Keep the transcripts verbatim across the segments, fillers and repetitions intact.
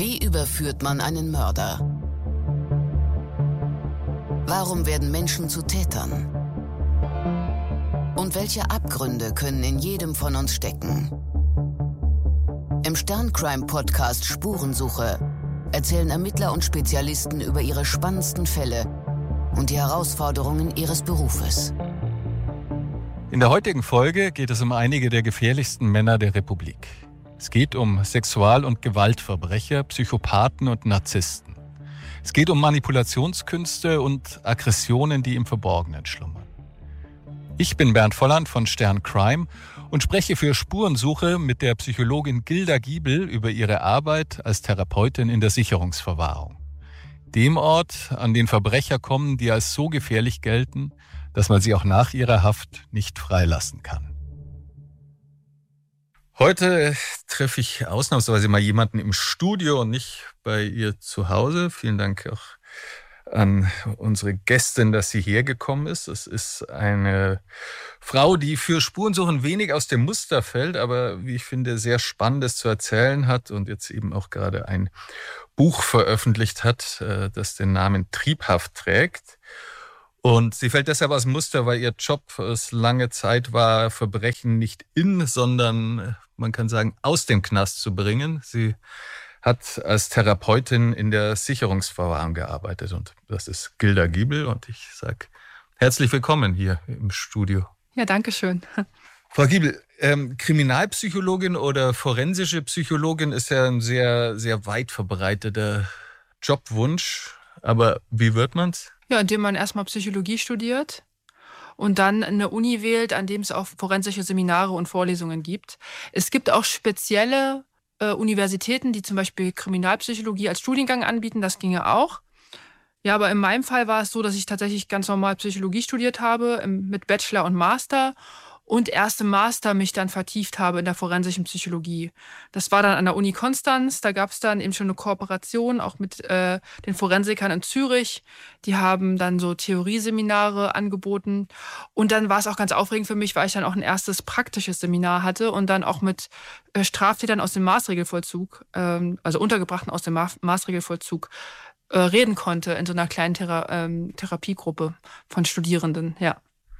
Wie überführt man einen Mörder? Warum werden Menschen zu Tätern? Und welche Abgründe können in jedem von uns stecken? Im Stern-Crime-Podcast Spurensuche erzählen Ermittler und Spezialisten über ihre spannendsten Fälle und die Herausforderungen ihres Berufes. In der heutigen Folge geht es um einige der gefährlichsten Männer der Republik. Es geht um Sexual- und Gewaltverbrecher, Psychopathen und Narzissten. Es geht um Manipulationskünste und Aggressionen, die im Verborgenen schlummern. Ich bin Bernd Volland von Stern Crime und spreche für Spurensuche mit der Psychologin Gilda Giebel über ihre Arbeit als Therapeutin in der Sicherungsverwahrung. Dem Ort, an den Verbrecher kommen, die als so gefährlich gelten, dass man sie auch nach ihrer Haft nicht freilassen kann. Heute treffe ich ausnahmsweise mal jemanden im Studio und nicht bei ihr zu Hause. Vielen Dank auch an unsere Gästin, dass sie hergekommen ist. Es ist eine Frau, die für Spurensuchen wenig aus dem Muster fällt, aber wie ich finde, sehr Spannendes zu erzählen hat und jetzt eben auch gerade ein Buch veröffentlicht hat, das den Namen Triebhaft trägt. Und sie fällt deshalb aus dem Muster, weil ihr Job es lange Zeit war, Verbrechen nicht in, sondern man kann sagen, aus dem Knast zu bringen. Sie hat als Therapeutin in der Sicherungsverwahrung gearbeitet und das ist Gilda Giebel und ich sage herzlich willkommen hier im Studio. Ja, danke schön. Frau Giebel, ähm, Kriminalpsychologin oder forensische Psychologin ist ja ein sehr, sehr weit verbreiteter Jobwunsch, aber wie wird man's? Ja, indem man erstmal Psychologie studiert und dann eine Uni wählt, an dem es auch forensische Seminare und Vorlesungen gibt. Es gibt auch spezielle äh, Universitäten, die zum Beispiel Kriminalpsychologie als Studiengang anbieten. Das ginge auch. Ja, aber in meinem Fall war es so, dass ich tatsächlich ganz normal Psychologie studiert habe im, mit Bachelor und Master. Und erst im Master mich dann vertieft habe in der forensischen Psychologie. Das war dann an der Uni Konstanz. Da gab es dann eben schon eine Kooperation auch mit äh, den Forensikern in Zürich. Die haben dann so Theorieseminare angeboten. Und dann war es auch ganz aufregend für mich, weil ich dann auch ein erstes praktisches Seminar hatte und dann auch mit äh, Straftätern aus dem Maßregelvollzug, ähm, also Untergebrachten aus dem Ma- Maßregelvollzug, äh, reden konnte in so einer kleinen Thera- ähm, Therapiegruppe von Studierenden, ja.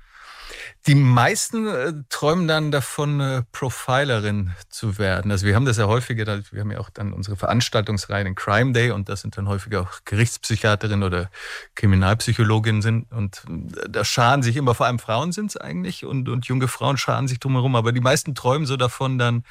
Die meisten äh, träumen dann davon, äh, Profilerin zu werden. Also wir haben das ja häufiger, wir haben ja auch dann unsere Veranstaltungsreihe, den Crime Day, und das sind dann häufiger auch Gerichtspsychiaterinnen oder Kriminalpsychologinnen sind. Und da scharen sich immer, vor allem Frauen sind es eigentlich, und, und junge Frauen scharen sich drumherum. Aber die meisten träumen so davon, dann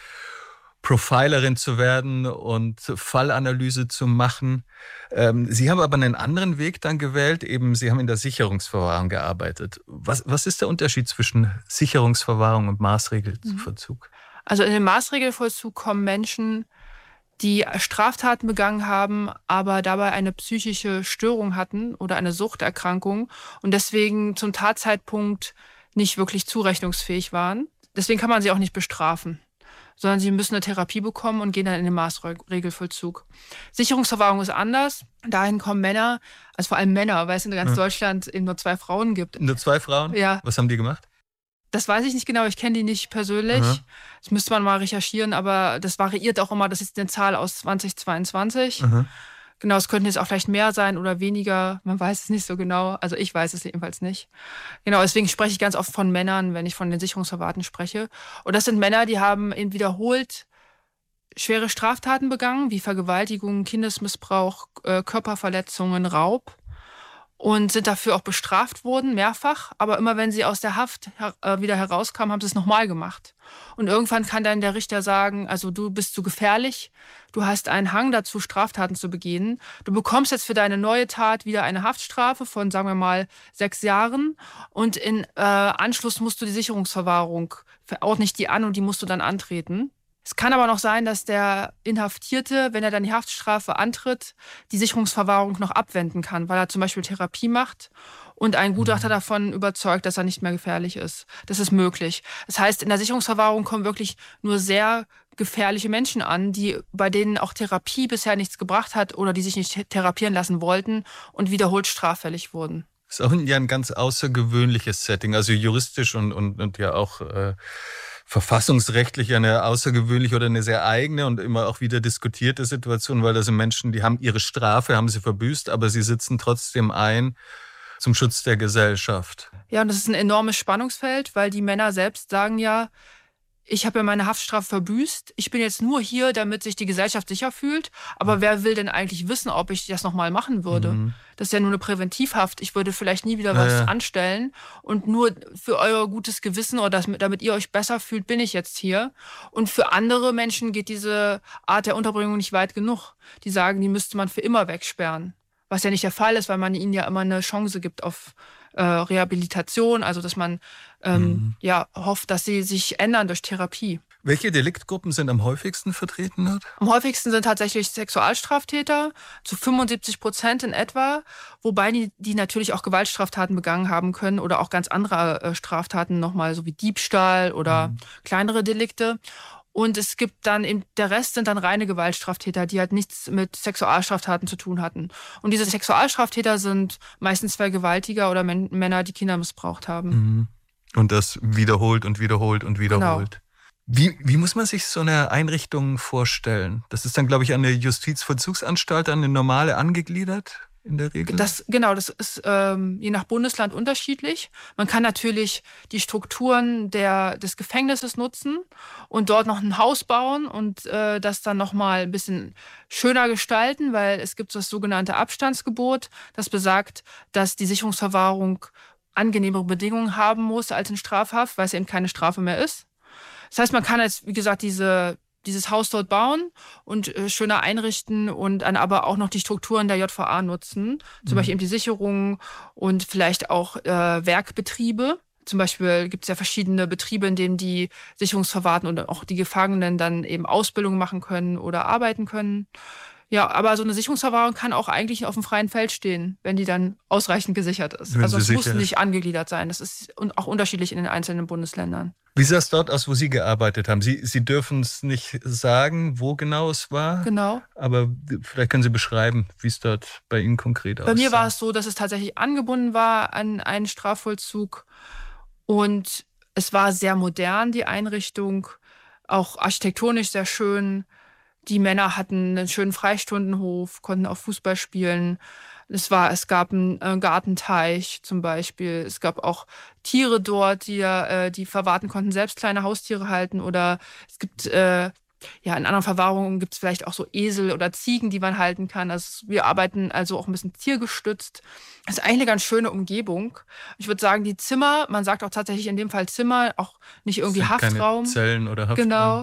Profilerin zu werden und Fallanalyse zu machen. Ähm, Sie haben aber einen anderen Weg dann gewählt, eben Sie haben in der Sicherungsverwahrung gearbeitet. Was, was ist der Unterschied zwischen Sicherungsverwahrung und Maßregelvollzug? Also in den Maßregelvollzug kommen Menschen, die Straftaten begangen haben, aber dabei eine psychische Störung hatten oder eine Suchterkrankung und deswegen zum Tatzeitpunkt nicht wirklich zurechnungsfähig waren. Deswegen kann man sie auch nicht bestrafen, sondern sie müssen eine Therapie bekommen und gehen dann in den Maßregelvollzug. Sicherungsverwahrung ist anders. Dahin kommen Männer, also vor allem Männer, weil es in ganz ja. Deutschland eben nur zwei Frauen gibt. Nur zwei Frauen? Ja. Was haben die gemacht? Das weiß ich nicht genau, ich kenne die nicht persönlich. Mhm. Das müsste man mal recherchieren, aber das variiert auch immer. Das ist eine Zahl aus zweitausendzweiundzwanzig. Mhm. Genau, es könnten jetzt auch vielleicht mehr sein oder weniger. Man weiß es nicht so genau. Also ich weiß es jedenfalls nicht. Genau, deswegen spreche ich ganz oft von Männern, wenn ich von den Sicherungsverwahrten spreche. Und das sind Männer, die haben eben wiederholt schwere Straftaten begangen, wie Vergewaltigung, Kindesmissbrauch, äh, Körperverletzungen, Raub. Und sind dafür auch bestraft worden, mehrfach. Aber immer wenn sie aus der Haft her- äh, wieder herauskamen, haben sie es nochmal gemacht. Und irgendwann kann dann der Richter sagen, also du bist zu gefährlich, du hast einen Hang dazu, Straftaten zu begehen. Du bekommst jetzt für deine neue Tat wieder eine Haftstrafe von, sagen wir mal, sechs Jahren. Und in äh, Anschluss musst du die Sicherungsverwahrung, verordne ich die an und die musst du dann antreten. Es kann aber noch sein, dass der Inhaftierte, wenn er dann die Haftstrafe antritt, die Sicherungsverwahrung noch abwenden kann, weil er zum Beispiel Therapie macht und ein Gutachter davon überzeugt, dass er nicht mehr gefährlich ist. Das ist möglich. Das heißt, in der Sicherungsverwahrung kommen wirklich nur sehr gefährliche Menschen an, die, bei denen auch Therapie bisher nichts gebracht hat oder die sich nicht therapieren lassen wollten und wiederholt straffällig wurden. Das ist auch ja ein ganz außergewöhnliches Setting, also juristisch und, und, und ja auch äh, verfassungsrechtlich eine außergewöhnliche oder eine sehr eigene und immer auch wieder diskutierte Situation, weil das sind Menschen, die haben ihre Strafe, haben sie verbüßt, aber sie sitzen trotzdem ein zum Schutz der Gesellschaft. Ja, und das ist ein enormes Spannungsfeld, weil die Männer selbst sagen ja, ich habe ja meine Haftstrafe verbüßt, ich bin jetzt nur hier, damit sich die Gesellschaft sicher fühlt, aber wer will denn eigentlich wissen, ob ich das nochmal machen würde? Mhm. Das ist ja nur eine Präventivhaft, ich würde vielleicht nie wieder was ja, ja. anstellen und nur für euer gutes Gewissen oder das, damit ihr euch besser fühlt, bin ich jetzt hier. Und für andere Menschen geht diese Art der Unterbringung nicht weit genug. Die sagen, die müsste man für immer wegsperren, was ja nicht der Fall ist, weil man ihnen ja immer eine Chance gibt auf äh, Rehabilitation, also dass man ähm, mhm. ja, hofft, dass sie sich ändern durch Therapie. Welche Deliktgruppen sind am häufigsten vertreten dort? Am häufigsten sind tatsächlich Sexualstraftäter, zu fünfundsiebzig Prozent in etwa, wobei die, die natürlich auch Gewaltstraftaten begangen haben können oder auch ganz andere äh, Straftaten nochmal, so wie Diebstahl oder mhm. kleinere Delikte. Und es gibt dann, eben, der Rest sind dann reine Gewaltstraftäter, die halt nichts mit Sexualstraftaten zu tun hatten. Und diese Sexualstraftäter sind meistens Vergewaltiger oder Men- Männer, die Kinder missbraucht haben. Mhm. Und das wiederholt und wiederholt und wiederholt. Genau. Wie, wie muss man sich so eine Einrichtung vorstellen? Das ist dann, glaube ich, eine Justizvollzugsanstalt, eine normale angegliedert in der Regel? Das, genau, das ist ähm, je nach Bundesland unterschiedlich. Man kann natürlich die Strukturen der, des Gefängnisses nutzen und dort noch ein Haus bauen und äh, das dann nochmal ein bisschen schöner gestalten, weil es gibt das sogenannte Abstandsgebot, das besagt, dass die Sicherungsverwahrung angenehmere Bedingungen haben muss als in Strafhaft, weil es eben keine Strafe mehr ist. Das heißt, man kann jetzt, wie gesagt, diese, dieses Haus dort bauen und äh, schöner einrichten und dann aber auch noch die Strukturen der J V A nutzen. Zum mhm. Beispiel eben die Sicherungen und vielleicht auch äh, Werkbetriebe. Zum Beispiel gibt es ja verschiedene Betriebe, in denen die Sicherungsverwahrten und auch die Gefangenen dann eben Ausbildung machen können oder arbeiten können. Ja, aber so eine Sicherungsverwahrung kann auch eigentlich auf dem freien Feld stehen, wenn die dann ausreichend gesichert ist. Wenn also es muss nicht angegliedert sein. Das ist auch unterschiedlich in den einzelnen Bundesländern. Wie sah es dort aus, wo Sie gearbeitet haben? Sie, Sie dürfen es nicht sagen, wo genau es war. Genau. Aber vielleicht können Sie beschreiben, wie es dort bei Ihnen konkret aussah. Bei mir war es so, dass es tatsächlich angebunden war an einen Strafvollzug. Und es war sehr modern, die Einrichtung. Auch architektonisch sehr schön. Die Männer hatten einen schönen Freistundenhof, konnten auch Fußball spielen. Es war, es gab einen äh, Gartenteich zum Beispiel. Es gab auch Tiere dort, die, äh, die Verwahrten konnten selbst kleine Haustiere halten. Oder es gibt, äh, ja, in anderen Verwahrungen gibt es vielleicht auch so Esel oder Ziegen, die man halten kann. Also wir arbeiten also auch ein bisschen tiergestützt. Das ist eigentlich eine ganz schöne Umgebung. Ich würde sagen, die Zimmer, man sagt auch tatsächlich in dem Fall Zimmer, auch nicht irgendwie Haftraum. Keine Zellen oder Haftraum. Genau.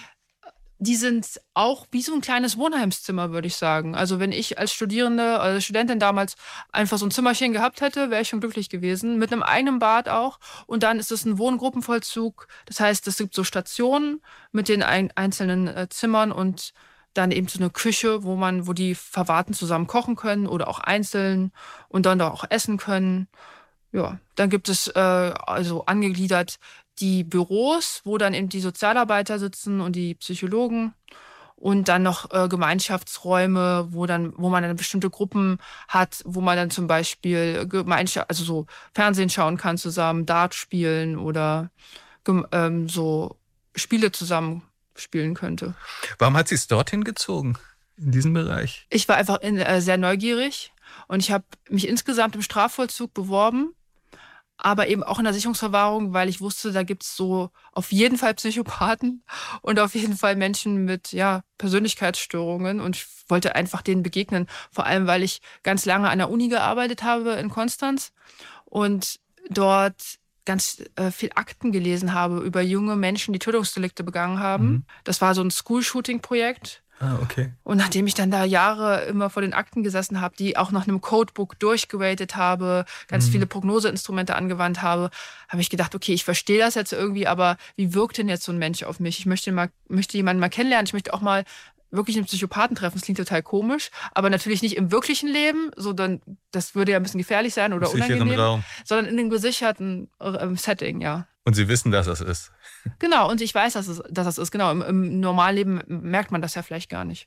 Die sind auch wie so ein kleines Wohnheimszimmer, würde ich sagen. Also wenn ich als Studierende, als Studentin damals einfach so ein Zimmerchen gehabt hätte, wäre ich schon glücklich gewesen. Mit einem eigenen Bad auch. Und dann ist es ein Wohngruppenvollzug. Das heißt, es gibt so Stationen mit den ein, einzelnen äh, Zimmern und dann eben so eine Küche, wo man, wo die Verwahrten zusammen kochen können oder auch einzeln und dann auch essen können. Ja, dann gibt es äh, also angegliedert die Büros, wo dann eben die Sozialarbeiter sitzen und die Psychologen und dann noch äh, Gemeinschaftsräume, wo dann, wo man dann bestimmte Gruppen hat, wo man dann zum Beispiel Gemeinschaft, also so Fernsehen schauen kann zusammen, Dart spielen oder ähm, so Spiele zusammen spielen könnte. Warum hat sie es dorthin gezogen, in diesem Bereich? Ich war einfach in, äh, sehr neugierig und ich habe mich insgesamt im Strafvollzug beworben. Aber eben auch in der Sicherungsverwahrung, weil ich wusste, da gibt's so auf jeden Fall Psychopathen und auf jeden Fall Menschen mit ja, Persönlichkeitsstörungen. Und ich wollte einfach denen begegnen. Vor allem, weil ich ganz lange an der Uni gearbeitet habe in Konstanz und dort ganz äh, viel Akten gelesen habe über junge Menschen, die Tötungsdelikte begangen haben. Mhm. Das war so ein School-Shooting-Projekt. Ah, okay. Und nachdem ich dann da Jahre immer vor den Akten gesessen habe, die auch nach einem Codebook durchgeratet habe, ganz mhm. viele Prognoseinstrumente angewandt habe, habe ich gedacht, okay, ich verstehe das jetzt irgendwie, aber wie wirkt denn jetzt so ein Mensch auf mich? Ich möchte, mal, möchte jemanden mal kennenlernen, ich möchte auch mal wirklich einen Psychopathen treffen. Das klingt total komisch, aber natürlich nicht im wirklichen Leben, so dann, das würde ja ein bisschen gefährlich sein oder unangenehm, Raum. Sondern in einem gesicherten äh, Setting, ja. Und Sie wissen, dass das ist. Genau, und ich weiß, dass es, dass das ist. Genau, im, im Normalleben merkt man das ja vielleicht gar nicht.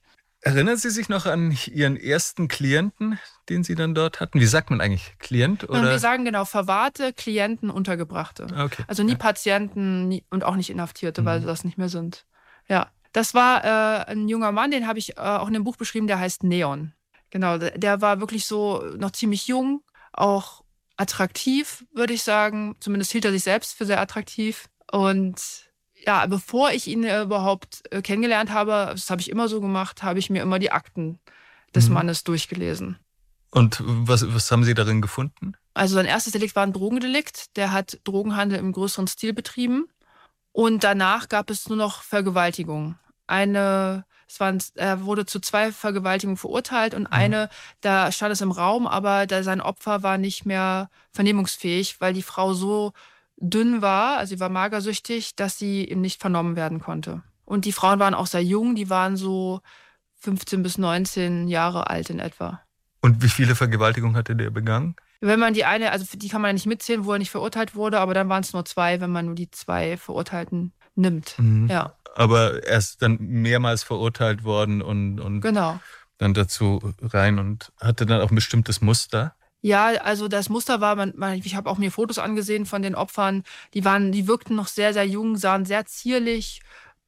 Erinnern Sie sich noch an Ihren ersten Klienten, den Sie dann dort hatten? Wie sagt man eigentlich? Klient? Oder? Wir sagen genau Verwahrte, Klienten, Untergebrachte. Okay. Also nie ja. Patienten nie, und auch nicht Inhaftierte, mhm. weil sie das nicht mehr sind. Ja, das war äh, ein junger Mann, den habe ich äh, auch in dem Buch beschrieben, der heißt Neon. Genau, der war wirklich so noch ziemlich jung, auch attraktiv, würde ich sagen. Zumindest hielt er sich selbst für sehr attraktiv. Und ja, bevor ich ihn äh, überhaupt äh, kennengelernt habe, das habe ich immer so gemacht, habe ich mir immer die Akten des mhm. Mannes durchgelesen. Und was, was haben Sie darin gefunden? Also sein erstes Delikt war ein Drogendelikt. Der hat Drogenhandel im größeren Stil betrieben. Und danach gab es nur noch Vergewaltigung. Eine, es waren, er wurde zu zwei Vergewaltigungen verurteilt und mhm. eine, da stand es im Raum, aber da sein Opfer war nicht mehr vernehmungsfähig, weil die Frau so dünn war, also sie war magersüchtig, dass sie ihm nicht vernommen werden konnte. Und die Frauen waren auch sehr jung, die waren so fünfzehn bis neunzehn Jahre alt in etwa. Und wie viele Vergewaltigungen hatte der begangen? Wenn man die eine, also die kann man ja nicht mitzählen, wo er nicht verurteilt wurde, aber dann waren es nur zwei, wenn man nur die zwei Verurteilten nimmt. Mhm. Ja. Aber er ist dann mehrmals verurteilt worden und, und genau. dann dazu rein und hatte dann auch ein bestimmtes Muster. Ja, also das Muster war, man, man, ich habe auch mir Fotos angesehen von den Opfern, die waren, die wirkten noch sehr, sehr jung, sahen sehr zierlich,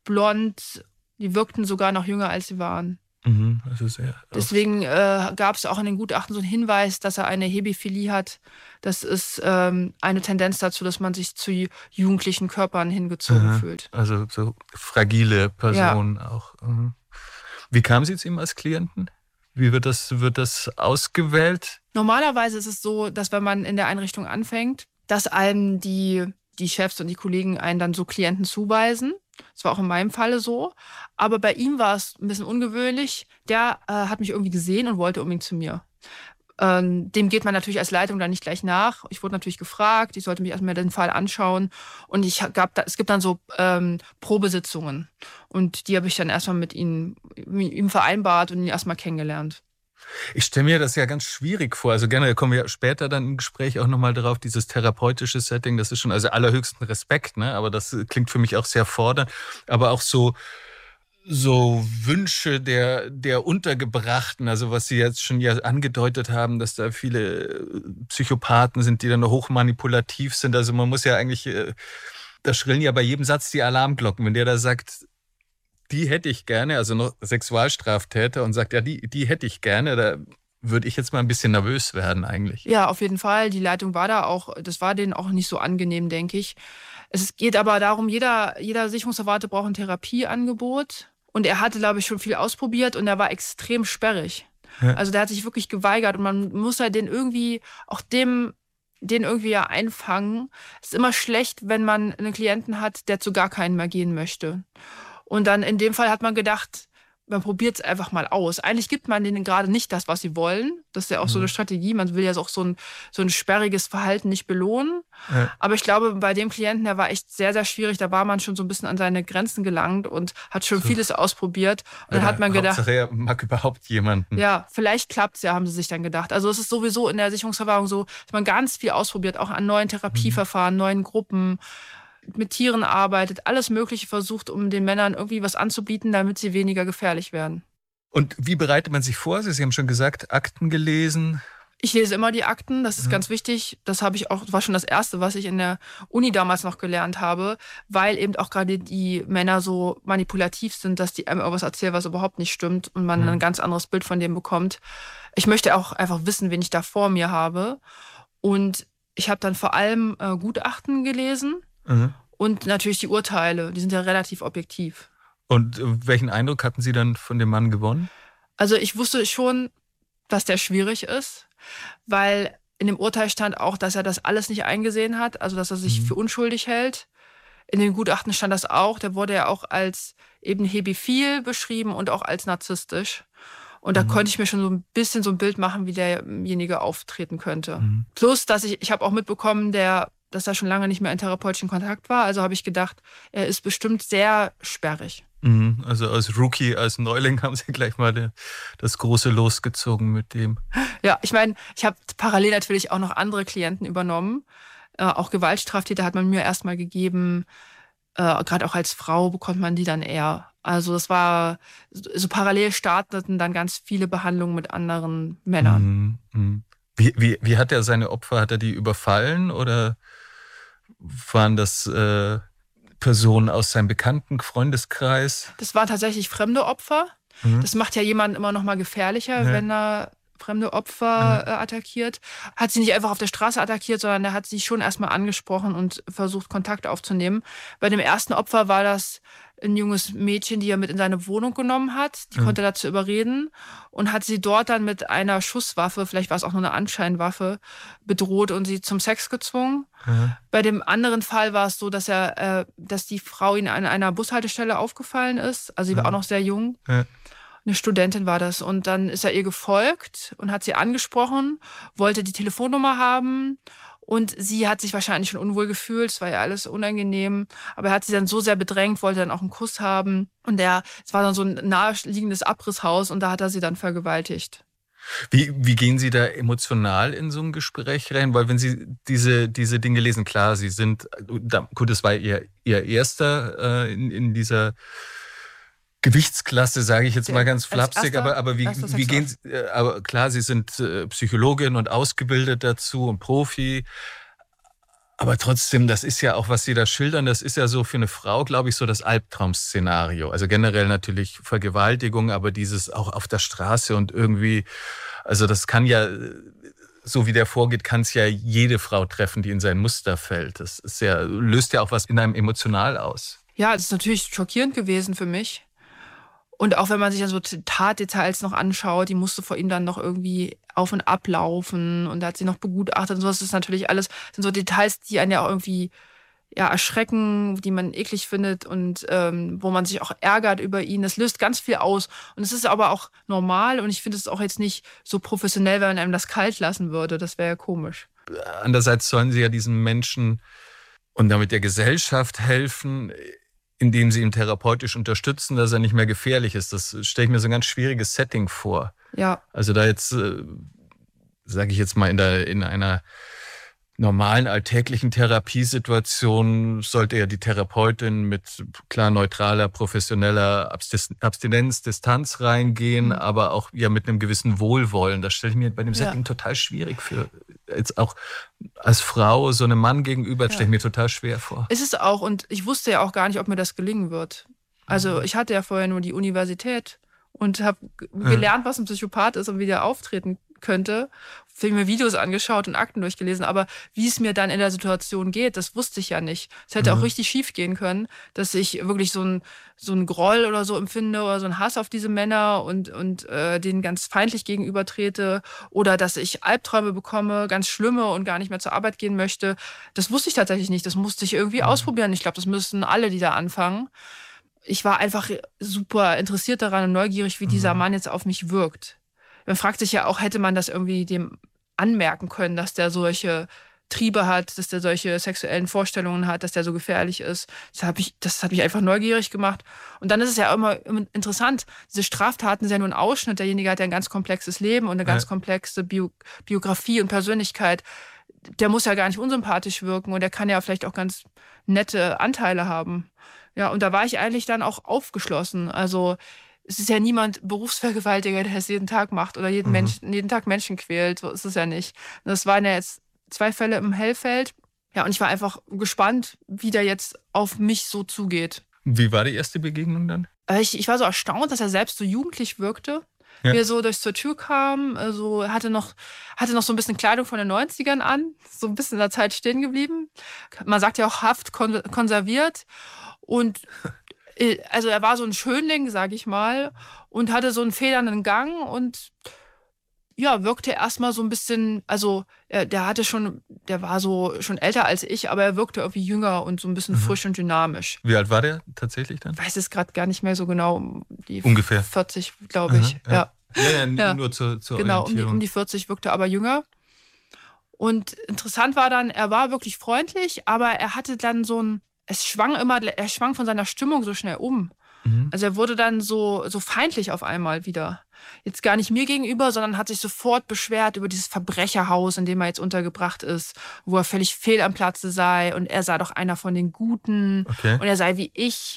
blond, die wirkten sogar noch jünger, als sie waren. Mhm, also sehr Deswegen äh, gab es auch in den Gutachten so einen Hinweis, dass er eine Hebephilie hat. Das ist ähm, eine Tendenz dazu, dass man sich zu jugendlichen Körpern hingezogen Aha, fühlt. Also so fragile Personen ja. auch. Mhm. Wie kamen Sie zu ihm als Klienten? Wie wird das, wird das ausgewählt? Normalerweise ist es so, dass wenn man in der Einrichtung anfängt, dass einem die, die Chefs und die Kollegen einen dann so Klienten zuweisen. Das war auch in meinem Falle so. Aber bei ihm war es ein bisschen ungewöhnlich. Der äh, hat mich irgendwie gesehen und wollte unbedingt zu mir. Ähm, dem geht man natürlich als Leitung dann nicht gleich nach. Ich wurde natürlich gefragt, ich sollte mich erstmal den Fall anschauen. Und ich gab da, es gibt dann so ähm, Probesitzungen. Und die habe ich dann erstmal mit ihm, mit ihm vereinbart und ihn erstmal kennengelernt. Ich stelle mir das ja ganz schwierig vor. Also generell kommen wir später dann im Gespräch auch nochmal darauf, dieses therapeutische Setting, das ist schon also allerhöchsten Respekt, ne? Aber das klingt für mich auch sehr fordernd. Aber auch so, so Wünsche der, der Untergebrachten, also was Sie jetzt schon ja angedeutet haben, dass da viele Psychopathen sind, die dann hochmanipulativ sind. Also man muss ja eigentlich, da schrillen ja bei jedem Satz die Alarmglocken. Wenn der da sagt, die hätte ich gerne, also noch Sexualstraftäter und sagt, ja, die, die hätte ich gerne, da würde ich jetzt mal ein bisschen nervös werden eigentlich. Ja, auf jeden Fall. Die Leitung war da auch, das war denen auch nicht so angenehm, denke ich. Es geht aber darum, jeder, jeder Sicherungsverwahrte braucht ein Therapieangebot. Und er hatte, glaube ich, schon viel ausprobiert und er war extrem sperrig. Ja. Also der hat sich wirklich geweigert und man muss halt den irgendwie, auch dem, den irgendwie ja einfangen. Es ist immer schlecht, wenn man einen Klienten hat, der zu gar keinen mehr gehen möchte. Und dann in dem Fall hat man gedacht, man probiert es einfach mal aus. Eigentlich gibt man denen gerade nicht das, was sie wollen. Das ist ja auch mhm. so eine Strategie. Man will ja auch so ein, so ein sperriges Verhalten nicht belohnen. Ja. Aber ich glaube, bei dem Klienten, der war echt sehr, sehr schwierig. Da war man schon so ein bisschen an seine Grenzen gelangt und hat schon so. vieles ausprobiert. Und ja, dann hat man gedacht, Hauptsache, er mag überhaupt jemanden. Ja, vielleicht klappt's ja, haben sie sich dann gedacht. Also es ist sowieso in der Sicherungsverwahrung so, dass man ganz viel ausprobiert, auch an neuen Therapieverfahren, mhm. neuen Gruppen, mit Tieren arbeitet, alles Mögliche versucht, um den Männern irgendwie was anzubieten, damit sie weniger gefährlich werden. Und wie bereitet man sich vor? Sie haben schon gesagt, Akten gelesen. Ich lese immer die Akten, das ist ja. ganz wichtig. Das habe ich auch, war schon das Erste, was ich in der Uni damals noch gelernt habe, weil eben auch gerade die Männer so manipulativ sind, dass die einem irgendwas erzählen, was überhaupt nicht stimmt und man ja. ein ganz anderes Bild von dem bekommt. Ich möchte auch einfach wissen, wen ich da vor mir habe. Und ich habe dann vor allem äh, Gutachten gelesen. Mhm. Und natürlich die Urteile, die sind ja relativ objektiv. Und welchen Eindruck hatten Sie dann von dem Mann gewonnen? Also ich wusste schon, dass der schwierig ist, weil in dem Urteil stand auch, dass er das alles nicht eingesehen hat, also dass er sich mhm. für unschuldig hält. In den Gutachten stand das auch, der wurde ja auch als eben hebephil beschrieben und auch als narzisstisch. Und da mhm. konnte ich mir schon so ein bisschen so ein Bild machen, wie derjenige auftreten könnte. Mhm. Plus, dass ich, ich habe auch mitbekommen, der dass er schon lange nicht mehr in therapeutischen Kontakt war. Also habe ich gedacht, er ist bestimmt sehr sperrig. Mhm, also als Rookie, als Neuling haben Sie gleich mal de, das große losgezogen mit dem. Ja, ich meine, ich habe parallel natürlich auch noch andere Klienten übernommen. Äh, auch Gewaltstraftäter hat man mir erstmal gegeben. Äh, Gerade auch als Frau bekommt man die dann eher Also das war, so parallel starteten dann ganz viele Behandlungen mit anderen Männern. Mhm. Wie, wie, wie hat er seine Opfer, hat er die überfallen oder waren das äh, Personen aus seinem bekannten Freundeskreis? Das waren tatsächlich fremde Opfer. Mhm. Das macht ja jemanden immer noch mal gefährlicher, ja. wenn er fremde Opfer mhm. äh, attackiert. Hat sie nicht einfach auf der Straße attackiert, sondern er hat sie schon erstmal angesprochen und versucht, Kontakt aufzunehmen. Bei dem ersten Opfer war das ein junges Mädchen, die er mit in seine Wohnung genommen hat. Die mhm. konnte dazu überreden und hat sie dort dann mit einer Schusswaffe, vielleicht war es auch nur eine Anscheinwaffe, bedroht und sie zum Sex gezwungen. Mhm. Bei dem anderen Fall war es so, dass er, äh, dass die Frau ihn an einer Bushaltestelle aufgefallen ist. Also sie war mhm. auch noch sehr jung. Mhm. Eine Studentin war das. Und dann ist er ihr gefolgt und hat sie angesprochen, wollte die Telefonnummer haben. Und sie hat sich wahrscheinlich schon unwohl gefühlt, es war ja alles unangenehm. Aber er hat sie dann so sehr bedrängt, wollte dann auch einen Kuss haben. Und er, es war dann so ein naheliegendes Abrisshaus und da hat er sie dann vergewaltigt. Wie, wie gehen Sie da emotional in so ein Gespräch rein? Weil wenn Sie diese, diese Dinge lesen, klar, Sie sind, gut, das war Ihr, Ihr erster äh, in, in dieser Gewichtsklasse, sage ich jetzt mal ganz flapsig, erster, aber, aber wie, wie gehen Sie, aber klar, Sie sind äh, Psychologin und ausgebildet dazu und Profi, aber trotzdem, das ist ja auch, was Sie da schildern, das ist ja so für eine Frau, glaube ich, so das Albtraum-Szenario. Also generell natürlich Vergewaltigung, aber dieses auch auf der Straße und irgendwie, also das kann ja, so wie der vorgeht, kann es ja jede Frau treffen, die in sein Muster fällt. Das ist ja, löst ja auch was in einem emotional aus. Ja, es ist natürlich schockierend gewesen für mich. Und auch wenn man sich dann so Tatdetails noch anschaut, die musste vor ihm dann noch irgendwie auf und ab laufen und da hat sie noch begutachtet und so. Das ist natürlich alles, sind so Details, die einen ja auch irgendwie ja, erschrecken, die man eklig findet und ähm, wo man sich auch ärgert über ihn. Das löst ganz viel aus. Und es ist aber auch normal und ich finde es auch jetzt nicht so professionell, wenn man einem das kalt lassen würde. Das wäre ja komisch. Andererseits sollen sie ja diesen Menschen und damit der Gesellschaft helfen, indem sie ihn therapeutisch unterstützen, dass er nicht mehr gefährlich ist. Das stelle ich mir so ein ganz schwieriges Setting vor. Ja. Also da jetzt, äh, sage ich jetzt mal, in, der, in einer normalen alltäglichen Therapiesituation sollte ja die Therapeutin mit klar neutraler, professioneller Abstinenz, Distanz reingehen, mhm. aber auch ja mit einem gewissen Wohlwollen. Das stelle ich mir bei dem Setting ja. total schwierig für. Jetzt auch als Frau so einem Mann gegenüber, ja. stelle ich mir total schwer vor. Ist es auch und ich wusste ja auch gar nicht, ob mir das gelingen wird. Also ich hatte ja vorher nur die Universität und habe gelernt, was ein Psychopath ist und wie der auftreten könnte. Ich habe mir Videos angeschaut und Akten durchgelesen, aber wie es mir dann in der Situation geht, das wusste ich ja nicht. Es hätte mhm. auch richtig schief gehen können, dass ich wirklich so ein so ein Groll oder so empfinde oder so ein Hass auf diese Männer und und äh, denen ganz feindlich gegenübertrete oder dass ich Albträume bekomme, ganz schlimme und gar nicht mehr zur Arbeit gehen möchte. Das wusste ich tatsächlich nicht. Das musste ich irgendwie mhm. ausprobieren. Ich glaube, das müssen alle, die da anfangen. Ich war einfach super interessiert daran und neugierig, wie mhm. dieser Mann jetzt auf mich wirkt. Man fragt sich ja auch, hätte man das irgendwie dem anmerken können, dass der solche Triebe hat, dass der solche sexuellen Vorstellungen hat, dass der so gefährlich ist. Das hat mich, das hat mich einfach neugierig gemacht. Und dann ist es ja immer, immer interessant, diese Straftaten sind ja nur ein Ausschnitt. Derjenige hat ja ein ganz komplexes Leben und eine ganz ja. komplexe Bio, Biografie und Persönlichkeit. Der muss ja gar nicht unsympathisch wirken und der kann ja vielleicht auch ganz nette Anteile haben. Ja, und da war ich eigentlich dann auch aufgeschlossen. Also es ist ja niemand Berufsvergewaltiger, der es jeden Tag macht oder jeden, mhm. Mensch, jeden Tag Menschen quält. So ist es ja nicht. Das waren ja jetzt zwei Fälle im Hellfeld. Ja, und ich war einfach gespannt, wie der jetzt auf mich so zugeht. Wie war die erste Begegnung dann? Ich, ich war so erstaunt, dass er selbst so jugendlich wirkte. Ja. Wie er so durchs zur Tür kam, also hatte noch, hatte noch so ein bisschen Kleidung von den neunzigern an, so ein bisschen in der Zeit stehen geblieben. Man sagt ja auch Haft konserviert. Und also er war so ein Schönling, sag ich mal, und hatte so einen federnden Gang und ja, wirkte erstmal so ein bisschen, also er, der hatte schon, der war so schon älter als ich, aber er wirkte irgendwie jünger und so ein bisschen mhm. frisch und dynamisch. Wie alt war der tatsächlich dann? Ich weiß es gerade gar nicht mehr so genau. Die Ungefähr. vierzig, glaube ich. Mhm, ja. Ja. Ja, ja, ja, nur zur, zur genau, Orientierung. Genau, um die, um die vierzig, wirkte aber jünger. Und interessant war dann, er war wirklich freundlich, aber er hatte dann so ein, es schwang immer, er schwang von seiner Stimmung so schnell um. Mhm. Also er wurde dann so, so feindlich auf einmal wieder. Jetzt gar nicht mir gegenüber, sondern hat sich sofort beschwert über dieses Verbrecherhaus, in dem er jetzt untergebracht ist, wo er völlig fehl am Platze sei und er sei doch einer von den Guten okay. und er sei wie ich.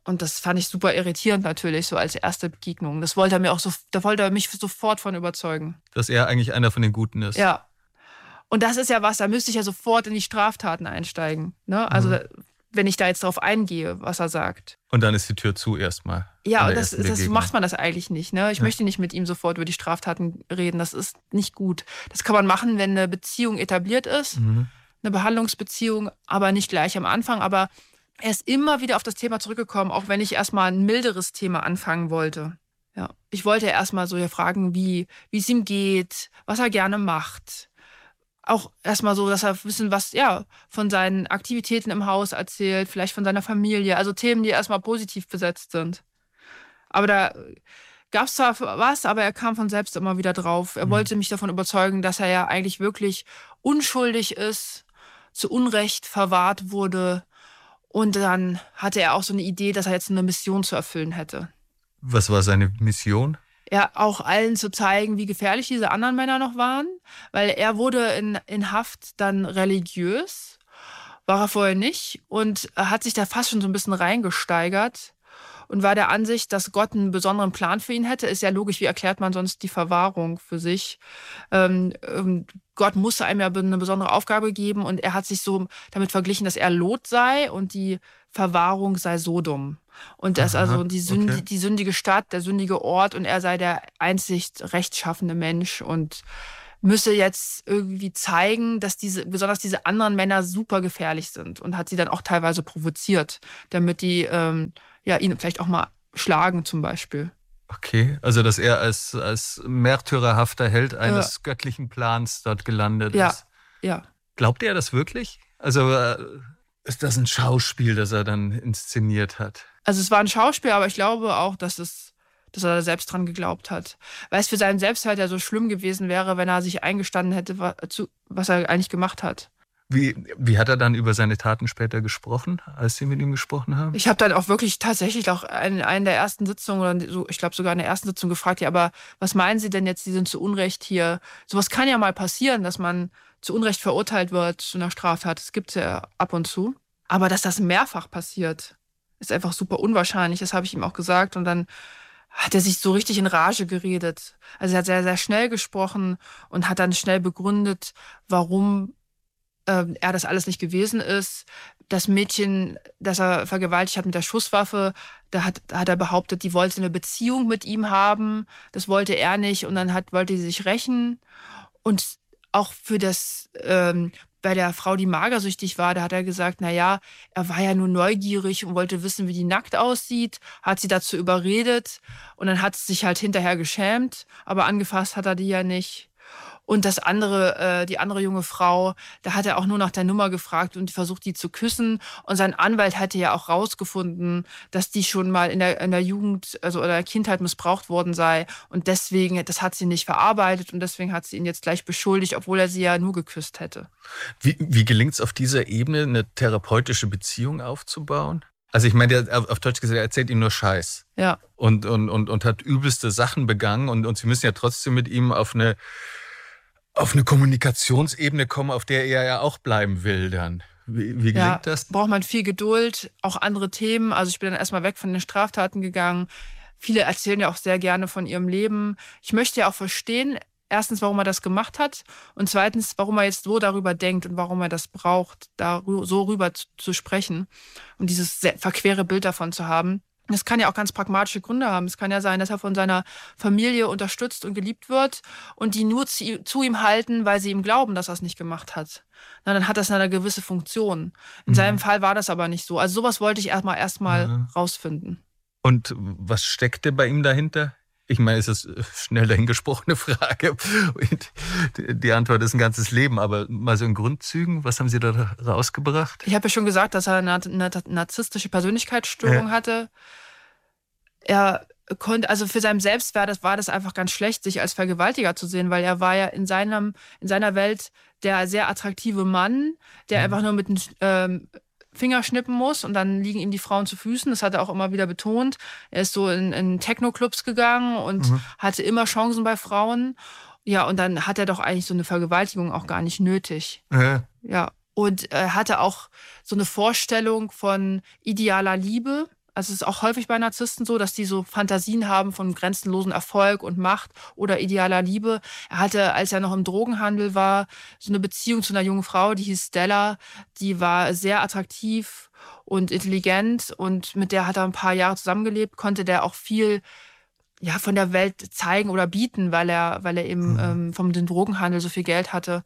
Und das fand ich super irritierend natürlich, so als erste Begegnung. Das wollte er mir auch so, da wollte er mich sofort von überzeugen. Dass er eigentlich einer von den Guten ist. Ja. Und das ist ja was, da müsste ich ja sofort in die Straftaten einsteigen. Ne? Also, mhm. wenn ich da jetzt drauf eingehe, was er sagt. Und dann ist die Tür zu erstmal. Ja, das, das macht man das eigentlich nicht. Ne? Ich ja. möchte nicht mit ihm sofort über die Straftaten reden. Das ist nicht gut. Das kann man machen, wenn eine Beziehung etabliert ist, mhm. eine Behandlungsbeziehung, aber nicht gleich am Anfang. Aber er ist immer wieder auf das Thema zurückgekommen, auch wenn ich erstmal ein milderes Thema anfangen wollte. Ja. Ich wollte erstmal so fragen, wie wie es ihm geht, was er gerne macht. Auch erstmal so, dass er ein bisschen was ja, von seinen Aktivitäten im Haus erzählt, vielleicht von seiner Familie. Also Themen, die erstmal positiv besetzt sind. Aber da gab es zwar was, aber er kam von selbst immer wieder drauf. Er mhm. wollte mich davon überzeugen, dass er ja eigentlich wirklich unschuldig ist, zu Unrecht verwahrt wurde. Und dann hatte er auch so eine Idee, dass er jetzt eine Mission zu erfüllen hätte. Was war seine Mission? Ja, auch allen zu zeigen, wie gefährlich diese anderen Männer noch waren. Weil er wurde in, in Haft dann religiös, war er vorher nicht. Und er hat sich da fast schon so ein bisschen reingesteigert und war der Ansicht, dass Gott einen besonderen Plan für ihn hätte. Ist ja logisch, wie erklärt man sonst die Verwahrung für sich? Ähm, ähm, Gott musste einem ja eine besondere Aufgabe geben und er hat sich so damit verglichen, dass er Lot sei und die Verwahrung sei Sodom. Und das Aha, also die, Sünd, okay. die sündige Stadt, der sündige Ort und er sei der einzig rechtschaffende Mensch und müsse jetzt irgendwie zeigen, dass diese, besonders diese anderen Männer super gefährlich sind und hat sie dann auch teilweise provoziert, damit die ähm, ja, ihn vielleicht auch mal schlagen zum Beispiel. Okay, also dass er als, als märtyrerhafter Held eines ja. göttlichen Plans dort gelandet ja. ist. Ja. Glaubt er das wirklich? Also äh, ist das ein Schauspiel, das er dann inszeniert hat? Also es war ein Schauspiel, aber ich glaube auch, dass es, dass er da selbst dran geglaubt hat. Weil es für seinen Selbstwert ja so schlimm gewesen wäre, wenn er sich eingestanden hätte, was er eigentlich gemacht hat. Wie, wie hat er dann über seine Taten später gesprochen, als Sie mit ihm gesprochen haben? Ich habe dann auch wirklich tatsächlich auch in einer der ersten Sitzungen, oder so, ich glaube sogar in der ersten Sitzung gefragt, ja, aber was meinen Sie denn jetzt, Sie sind zu Unrecht hier? Sowas kann ja mal passieren, dass man zu Unrecht verurteilt wird zu einer Straftat. Das gibt es ja ab und zu. Aber dass das mehrfach passiert, ist einfach super unwahrscheinlich. Das habe ich ihm auch gesagt. Und dann hat er sich so richtig in Rage geredet. Also er hat sehr, sehr schnell gesprochen und hat dann schnell begründet, warum er das alles nicht gewesen ist. Das Mädchen, das er vergewaltigt hat mit der Schusswaffe, da hat, da hat er behauptet, die wollte eine Beziehung mit ihm haben. Das wollte er nicht und dann hat, wollte sie sich rächen. Und auch für das, ähm, bei der Frau, die magersüchtig war, da hat er gesagt, na ja, er war ja nur neugierig und wollte wissen, wie die nackt aussieht, hat sie dazu überredet und dann hat sie sich halt hinterher geschämt, aber angefasst hat er die ja nicht. Und das andere, äh, die andere junge Frau, da hat er auch nur nach der Nummer gefragt und versucht, die zu küssen. Und sein Anwalt hatte ja auch rausgefunden, dass die schon mal in der, in der Jugend, also in der Kindheit missbraucht worden sei. Und deswegen, das hat sie nicht verarbeitet und deswegen hat sie ihn jetzt gleich beschuldigt, obwohl er sie ja nur geküsst hätte. Wie, wie gelingt es auf dieser Ebene, eine therapeutische Beziehung aufzubauen? Also ich meine, der, auf Deutsch gesagt, er erzählt ihm nur Scheiß. Ja. Und, und, und, und hat übelste Sachen begangen. Und, und sie müssen ja trotzdem mit ihm auf eine auf eine Kommunikationsebene kommen, auf der er ja auch bleiben will dann. Wie, wie gelingt ja, das? Braucht man viel Geduld, auch andere Themen. Also ich bin dann erstmal weg von den Straftaten gegangen. Viele erzählen ja auch sehr gerne von ihrem Leben. Ich möchte ja auch verstehen, erstens, warum er das gemacht hat und zweitens, warum er jetzt so darüber denkt und warum er das braucht, da so rüber zu, zu sprechen und dieses sehr verquere Bild davon zu haben. Das kann ja auch ganz pragmatische Gründe haben. Es kann ja sein, dass er von seiner Familie unterstützt und geliebt wird und die nur zu, zu ihm halten, weil sie ihm glauben, dass er es nicht gemacht hat. Na, dann hat das eine gewisse Funktion. In mhm. seinem Fall war das aber nicht so. Also sowas wollte ich erstmal erstmal mhm. rausfinden. Und was steckte bei ihm dahinter? Ich meine, es ist eine schnell dahingesprochene Frage. Die Antwort ist ein ganzes Leben, aber mal so in Grundzügen, was haben Sie da rausgebracht? Ich habe ja schon gesagt, dass er eine, eine narzisstische Persönlichkeitsstörung ja. hatte. Er konnte, also für seinen Selbstwert das war das einfach ganz schlecht, sich als Vergewaltiger zu sehen, weil er war ja in seinem, in seiner Welt der sehr attraktive Mann, der mhm. einfach nur mit einem ähm, Finger schnippen muss und dann liegen ihm die Frauen zu Füßen. Das hat er auch immer wieder betont. Er ist so in, in Techno-Clubs gegangen und mhm. hatte immer Chancen bei Frauen. Ja, und dann hat er doch eigentlich so eine Vergewaltigung auch gar nicht nötig. Ja. Ja. Und er hatte auch so eine Vorstellung von idealer Liebe. Also es ist auch häufig bei Narzissten so, dass die so Fantasien haben von grenzenlosen Erfolg und Macht oder idealer Liebe. Er hatte, als er noch im Drogenhandel war, so eine Beziehung zu einer jungen Frau, die hieß Stella. Die war sehr attraktiv und intelligent und mit der hat er ein paar Jahre zusammengelebt, konnte der auch viel ja, von der Welt zeigen oder bieten, weil er, weil er eben mhm. ähm, vom dem Drogenhandel so viel Geld hatte.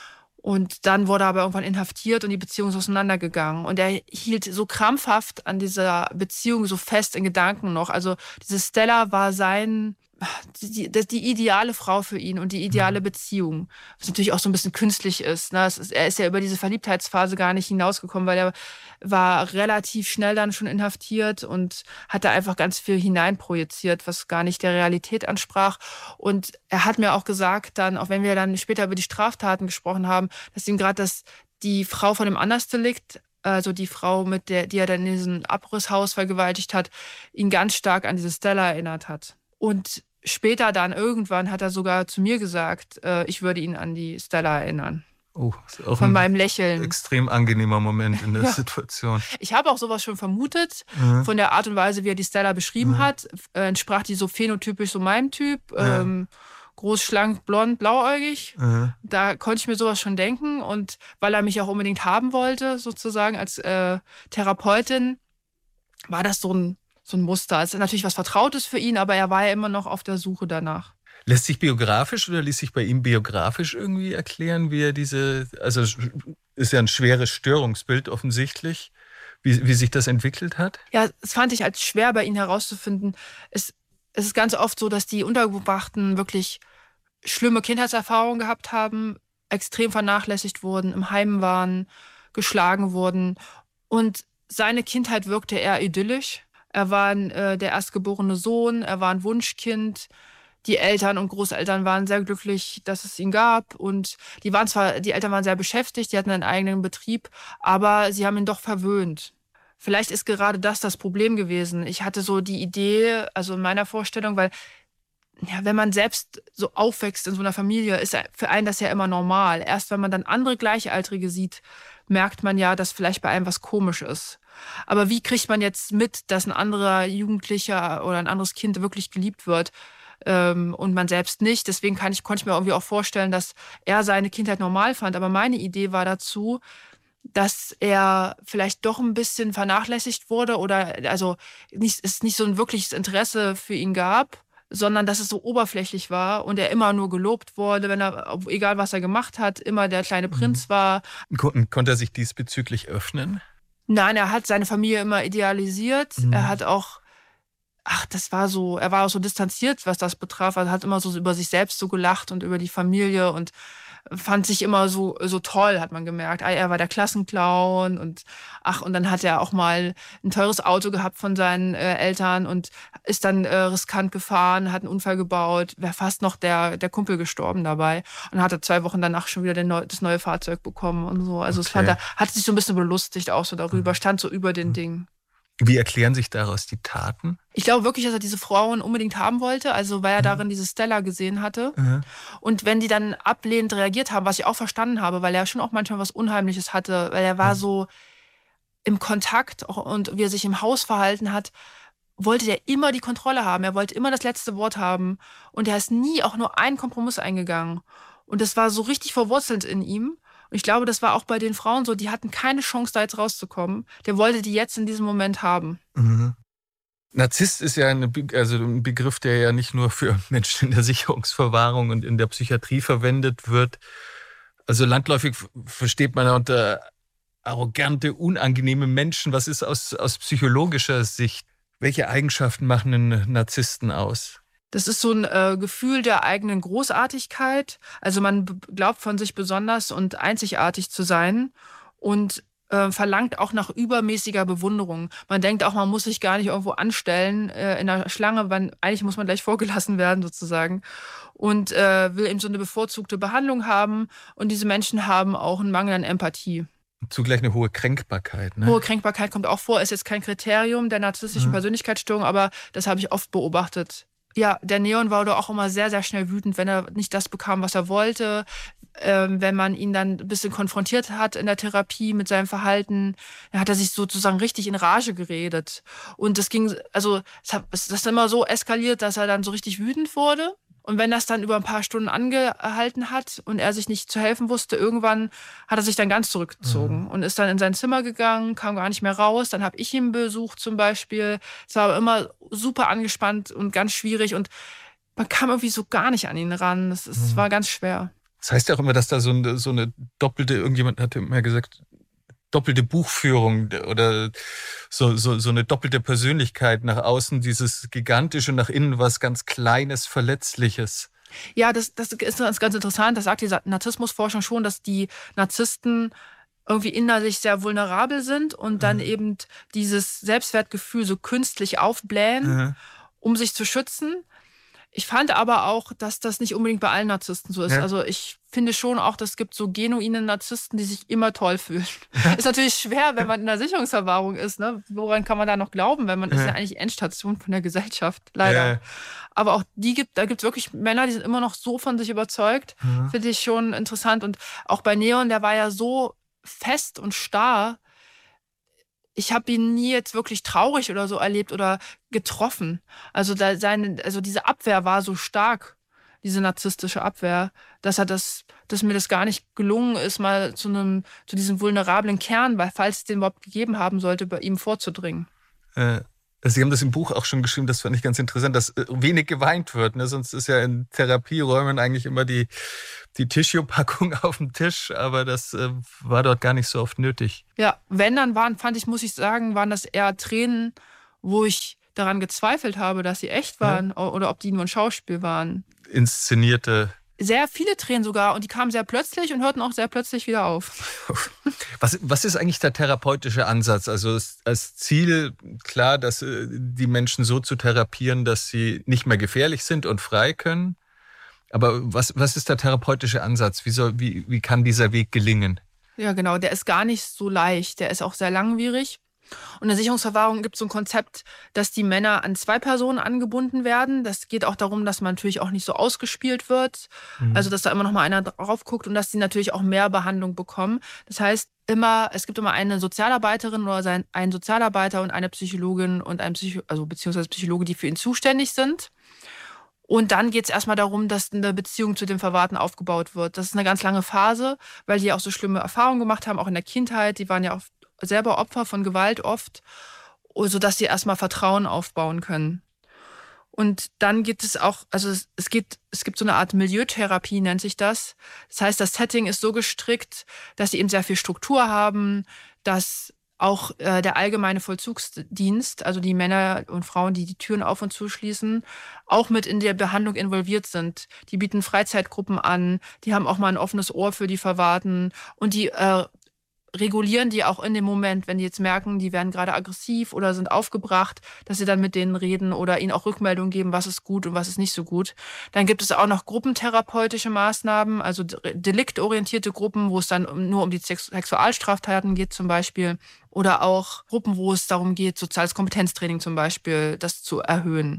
Und dann wurde er aber irgendwann inhaftiert und die Beziehung ist auseinandergegangen. Und er hielt so krampfhaft an dieser Beziehung so fest in Gedanken noch. Also diese Stella war sein, die, die, die ideale Frau für ihn und die ideale Beziehung. Was natürlich auch so ein bisschen künstlich ist. Ne? Es ist. Er ist ja über diese Verliebtheitsphase gar nicht hinausgekommen, weil er war relativ schnell dann schon inhaftiert und hatte einfach ganz viel hineinprojiziert, was gar nicht der Realität ansprach. Und er hat mir auch gesagt, dann, auch wenn wir dann später über die Straftaten gesprochen haben, dass ihm gerade das die Frau von dem Andersdelikt, also die Frau, mit der, die er dann in diesem Abrisshaus vergewaltigt hat, ihn ganz stark an diese Stella erinnert hat. Und später dann irgendwann hat er sogar zu mir gesagt, äh, ich würde ihn an die Stella erinnern. Oh, ist auch von ein meinem Lächeln. Extrem angenehmer Moment in der ja. Situation. Ich habe auch sowas schon vermutet, mhm. von der Art und Weise, wie er die Stella beschrieben mhm. hat. Äh, entsprach die so phänotypisch so meinem Typ. Ja. Ähm, groß, schlank, blond, blauäugig. Mhm. Da konnte ich mir sowas schon denken. Und weil er mich auch unbedingt haben wollte, sozusagen als äh, Therapeutin, war das so ein So ein Muster. Es ist natürlich was Vertrautes für ihn, aber er war ja immer noch auf der Suche danach. Lässt sich biografisch oder ließ sich bei ihm biografisch irgendwie erklären, wie er diese, also ist ja ein schweres Störungsbild offensichtlich, wie, wie sich das entwickelt hat? Ja, das fand ich als schwer bei ihm herauszufinden. Es, es ist ganz oft so, dass die Untergebrachten wirklich schlimme Kindheitserfahrungen gehabt haben, extrem vernachlässigt wurden, im Heim waren, geschlagen wurden. Und seine Kindheit wirkte eher idyllisch. Er war äh, der erstgeborene Sohn, er war ein Wunschkind. Die Eltern und Großeltern waren sehr glücklich, dass es ihn gab. Und die waren zwar, die Eltern waren sehr beschäftigt, die hatten einen eigenen Betrieb, aber sie haben ihn doch verwöhnt. Vielleicht ist gerade das das Problem gewesen. Ich hatte so die Idee, also in meiner Vorstellung, weil ja, wenn man selbst so aufwächst in so einer Familie, ist für einen das ja immer normal. Erst wenn man dann andere Gleichaltrige sieht, merkt man ja, dass vielleicht bei einem was komisch ist. Aber wie kriegt man jetzt mit, dass ein anderer Jugendlicher oder ein anderes Kind wirklich geliebt wird ähm, und man selbst nicht? Deswegen kann ich, konnte ich mir irgendwie auch vorstellen, dass er seine Kindheit normal fand. Aber meine Idee war dazu, dass er vielleicht doch ein bisschen vernachlässigt wurde oder also nicht, es nicht so ein wirkliches Interesse für ihn gab, sondern dass es so oberflächlich war und er immer nur gelobt wurde, wenn er, egal was er gemacht hat, immer der kleine Prinz war. Kon- konnte er sich diesbezüglich öffnen? Nein, er hat seine Familie immer idealisiert. Mhm. Er hat auch, ach, das war so, er war auch so distanziert, was das betraf. Er hat immer so über sich selbst so gelacht und über die Familie und fand sich immer so, so toll, hat man gemerkt. Er war der Klassenclown und ach, und dann hat er auch mal ein teures Auto gehabt von seinen äh, Eltern und ist dann äh, riskant gefahren, hat einen Unfall gebaut, wäre fast noch der, der Kumpel gestorben dabei und hatte zwei Wochen danach schon wieder den Neu- das neue Fahrzeug bekommen und so. Also okay. Es fand er, hat sich so ein bisschen belustigt auch so darüber, stand so über den mhm. Dingen. Wie erklären sich daraus die Taten? Ich glaube wirklich, dass er diese Frauen unbedingt haben wollte, also weil er darin diese Stella gesehen hatte. Mhm. Und wenn die dann ablehnend reagiert haben, was ich auch verstanden habe, weil er schon auch manchmal was Unheimliches hatte, weil er war mhm. so im Kontakt und wie er sich im Haus verhalten hat, wollte er immer die Kontrolle haben. Er wollte immer das letzte Wort haben. Und er ist nie auch nur einen Kompromiss eingegangen. Und das war so richtig verwurzelt in ihm. Und ich glaube, das war auch bei den Frauen so, die hatten keine Chance, da jetzt rauszukommen. Der wollte die jetzt in diesem Moment haben. Mhm. Narzisst ist ja eine, also ein Begriff, der ja nicht nur für Menschen in der Sicherungsverwahrung und in der Psychiatrie verwendet wird. Also landläufig versteht man unter arrogante, unangenehme Menschen. Was ist aus, aus psychologischer Sicht? Welche Eigenschaften machen einen Narzissten aus? Das ist so ein äh, Gefühl der eigenen Großartigkeit. Also man b- glaubt von sich besonders und einzigartig zu sein und äh, verlangt auch nach übermäßiger Bewunderung. Man denkt auch, man muss sich gar nicht irgendwo anstellen äh, in der Schlange, weil eigentlich muss man gleich vorgelassen werden sozusagen. Und äh, will eben so eine bevorzugte Behandlung haben. Und diese Menschen haben auch einen Mangel an Empathie. Zugleich eine hohe Kränkbarkeit. Ne? Hohe Kränkbarkeit kommt auch vor, ist jetzt kein Kriterium der narzisstischen mhm. Persönlichkeitsstörung, aber das habe ich oft beobachtet. Ja, der Neon wurde auch immer sehr, sehr schnell wütend, wenn er nicht das bekam, was er wollte. ähm, wenn man ihn dann ein bisschen konfrontiert hat in der Therapie mit seinem Verhalten, dann hat er sich sozusagen richtig in Rage geredet. Und das ging, also es hat, das ist immer so eskaliert, dass er dann so richtig wütend wurde. Und wenn das dann über ein paar Stunden angehalten hat und er sich nicht zu helfen wusste, irgendwann hat er sich dann ganz zurückgezogen mhm. und ist dann in sein Zimmer gegangen, kam gar nicht mehr raus. Dann habe ich ihn besucht zum Beispiel. Es war aber immer super angespannt und ganz schwierig und man kam irgendwie so gar nicht an ihn ran. Es mhm. war ganz schwer. Das heißt ja auch immer, dass da so eine, so eine doppelte, irgendjemand hat immer gesagt, doppelte Buchführung oder so, so, so eine doppelte Persönlichkeit nach außen, dieses Gigantische, nach innen was ganz Kleines, Verletzliches. Ja, das, das ist ganz interessant. Das sagt die Narzissmusforschung schon, dass die Narzissten irgendwie innerlich sehr vulnerabel sind und dann mhm. eben dieses Selbstwertgefühl so künstlich aufblähen, mhm. um sich zu schützen. Ich fand aber auch, dass das nicht unbedingt bei allen Narzissten so ist. Ja. Also ich finde schon auch, dass es gibt so genuine Narzissten, die sich immer toll fühlen. Ja. Ist natürlich schwer, wenn man in der Sicherungsverwahrung ist. Ne? Woran kann man da noch glauben, wenn man ja. ist ja eigentlich Endstation von der Gesellschaft, leider. Ja. Aber auch die gibt, da gibt es wirklich Männer, die sind immer noch so von sich überzeugt. Ja. Finde ich schon interessant. Und auch bei Neon, der war ja so fest und starr. Ich habe ihn nie jetzt wirklich traurig oder so erlebt oder getroffen. Also, da seine, also diese Abwehr war so stark, diese narzisstische Abwehr, dass er das, dass mir das gar nicht gelungen ist, mal zu einem, zu diesem vulnerablen Kern, weil falls es den überhaupt gegeben haben sollte, bei ihm vorzudringen. Äh. Sie haben das im Buch auch schon geschrieben, das fand ich ganz interessant, dass wenig geweint wird. Ne? Sonst ist ja in Therapieräumen eigentlich immer die, die Tissue-Packung auf dem Tisch, aber das äh, war dort gar nicht so oft nötig. Ja, wenn dann waren, fand ich, muss ich sagen, waren das eher Tränen, wo ich daran gezweifelt habe, dass sie echt waren ja. oder ob die nur ein Schauspiel waren. Inszenierte. Sehr viele Tränen sogar und die kamen sehr plötzlich und hörten auch sehr plötzlich wieder auf. Was, was ist eigentlich der therapeutische Ansatz? Also als Ziel, klar, dass die Menschen so zu therapieren, dass sie nicht mehr gefährlich sind und frei können. Aber was, was ist der therapeutische Ansatz? Wie, soll, wie, wie kann dieser Weg gelingen? Ja, genau, der ist gar nicht so leicht. Der ist auch sehr langwierig. Und in der Sicherungsverwahrung gibt es so ein Konzept, dass die Männer an zwei Personen angebunden werden. Das geht auch darum, dass man natürlich auch nicht so ausgespielt wird. Mhm. Also, dass da immer noch mal einer drauf guckt und dass sie natürlich auch mehr Behandlung bekommen. Das heißt, immer, es gibt immer eine Sozialarbeiterin oder einen Sozialarbeiter und eine Psychologin und ein Psycho, also beziehungsweise Psychologe, die für ihn zuständig sind. Und dann geht es erstmal darum, dass eine Beziehung zu dem Verwahrten aufgebaut wird. Das ist eine ganz lange Phase, weil die auch so schlimme Erfahrungen gemacht haben, auch in der Kindheit. Die waren ja auch selber Opfer von Gewalt oft, sodass sie erstmal Vertrauen aufbauen können. Und dann gibt es auch, also es, es, gibt, es gibt so eine Art Milieutherapie, nennt sich das. Das heißt, das Setting ist so gestrickt, dass sie eben sehr viel Struktur haben, dass auch äh, der allgemeine Vollzugsdienst, also die Männer und Frauen, die die Türen auf und zuschließen, auch mit in der Behandlung involviert sind. Die bieten Freizeitgruppen an, die haben auch mal ein offenes Ohr für die Verwahrten und die äh, regulieren die auch in dem Moment, wenn die jetzt merken, die werden gerade aggressiv oder sind aufgebracht, dass sie dann mit denen reden oder ihnen auch Rückmeldung geben, was ist gut und was ist nicht so gut. Dann gibt es auch noch gruppentherapeutische Maßnahmen, also deliktorientierte Gruppen, wo es dann nur um die Sexualstraftaten geht zum Beispiel oder auch Gruppen, wo es darum geht, soziales Kompetenztraining zum Beispiel, das zu erhöhen.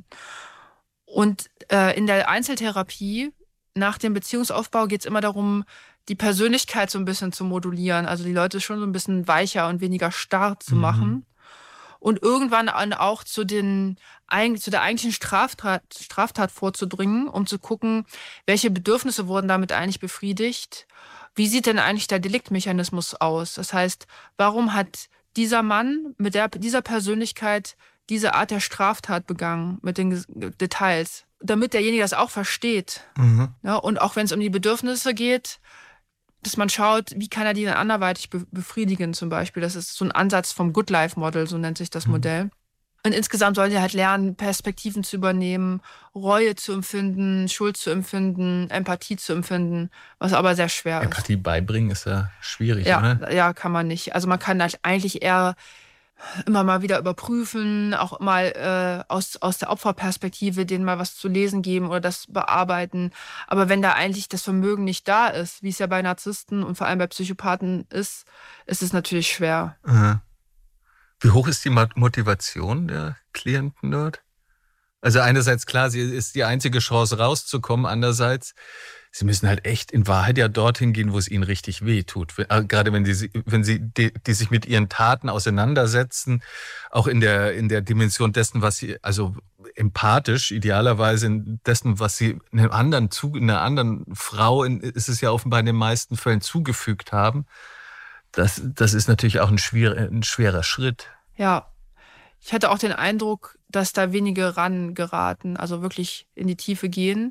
Und äh, in der Einzeltherapie nach dem Beziehungsaufbau geht es immer darum, die Persönlichkeit so ein bisschen zu modulieren, also die Leute schon so ein bisschen weicher und weniger starr zu machen. Mhm. Und irgendwann auch zu, den, zu der eigentlichen Straftat, Straftat vorzudringen, um zu gucken, welche Bedürfnisse wurden damit eigentlich befriedigt. Wie sieht denn eigentlich der Deliktmechanismus aus? Das heißt, warum hat dieser Mann mit der, dieser Persönlichkeit diese Art der Straftat begangen, mit den Details? Damit derjenige das auch versteht. Mhm. Ja, und auch wenn es um die Bedürfnisse geht, dass man schaut, wie kann er die dann anderweitig befriedigen zum Beispiel. Das ist so ein Ansatz vom Good Life Model, so nennt sich das Modell. Mhm. Und insgesamt sollen sie halt lernen, Perspektiven zu übernehmen, Reue zu empfinden, Schuld zu empfinden, Empathie zu empfinden, was aber sehr schwer ist. Empathie beibringen ist ja schwierig, ja, oder? Ja, kann man nicht. Also man kann halt eigentlich eher immer mal wieder überprüfen, auch mal äh, aus, aus der Opferperspektive denen mal was zu lesen geben oder das bearbeiten. Aber wenn da eigentlich das Vermögen nicht da ist, wie es ja bei Narzissten und vor allem bei Psychopathen ist, ist es natürlich schwer. Aha. Wie hoch ist die Motivation der Klienten dort? Also einerseits klar, sie ist die einzige Chance rauszukommen, andererseits Sie müssen halt echt in Wahrheit ja dorthin gehen, wo es ihnen richtig weh tut. Gerade wenn sie, wenn sie die, die sich mit ihren Taten auseinandersetzen, auch in der, in der Dimension dessen, was sie, also empathisch, idealerweise in dessen, was sie einem anderen, einer anderen Frau, in, ist es ja offenbar in den meisten Fällen zugefügt haben. Das, das ist natürlich auch ein schwerer, ein schwerer Schritt. Ja, ich hatte auch den Eindruck, dass da wenige rangeraten, also wirklich in die Tiefe gehen.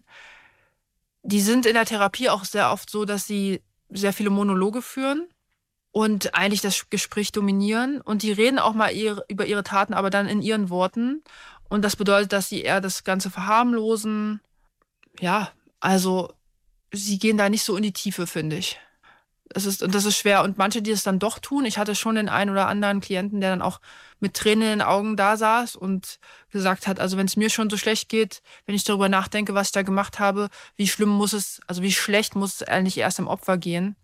Die sind in der Therapie auch sehr oft so, dass sie sehr viele Monologe führen und eigentlich das Gespräch dominieren. Und die reden auch mal ihre, über ihre Taten, aber dann in ihren Worten. Und das bedeutet, dass sie eher das Ganze verharmlosen. Ja, also sie gehen da nicht so in die Tiefe, finde ich. Das ist, das ist schwer. Und manche, die es dann doch tun, ich hatte schon den einen oder anderen Klienten, der dann auch mit Tränen in den Augen da saß und gesagt hat, also wenn es mir schon so schlecht geht, wenn ich darüber nachdenke, was ich da gemacht habe, wie schlimm muss es, also wie schlecht muss es eigentlich erst im Opfer gehen.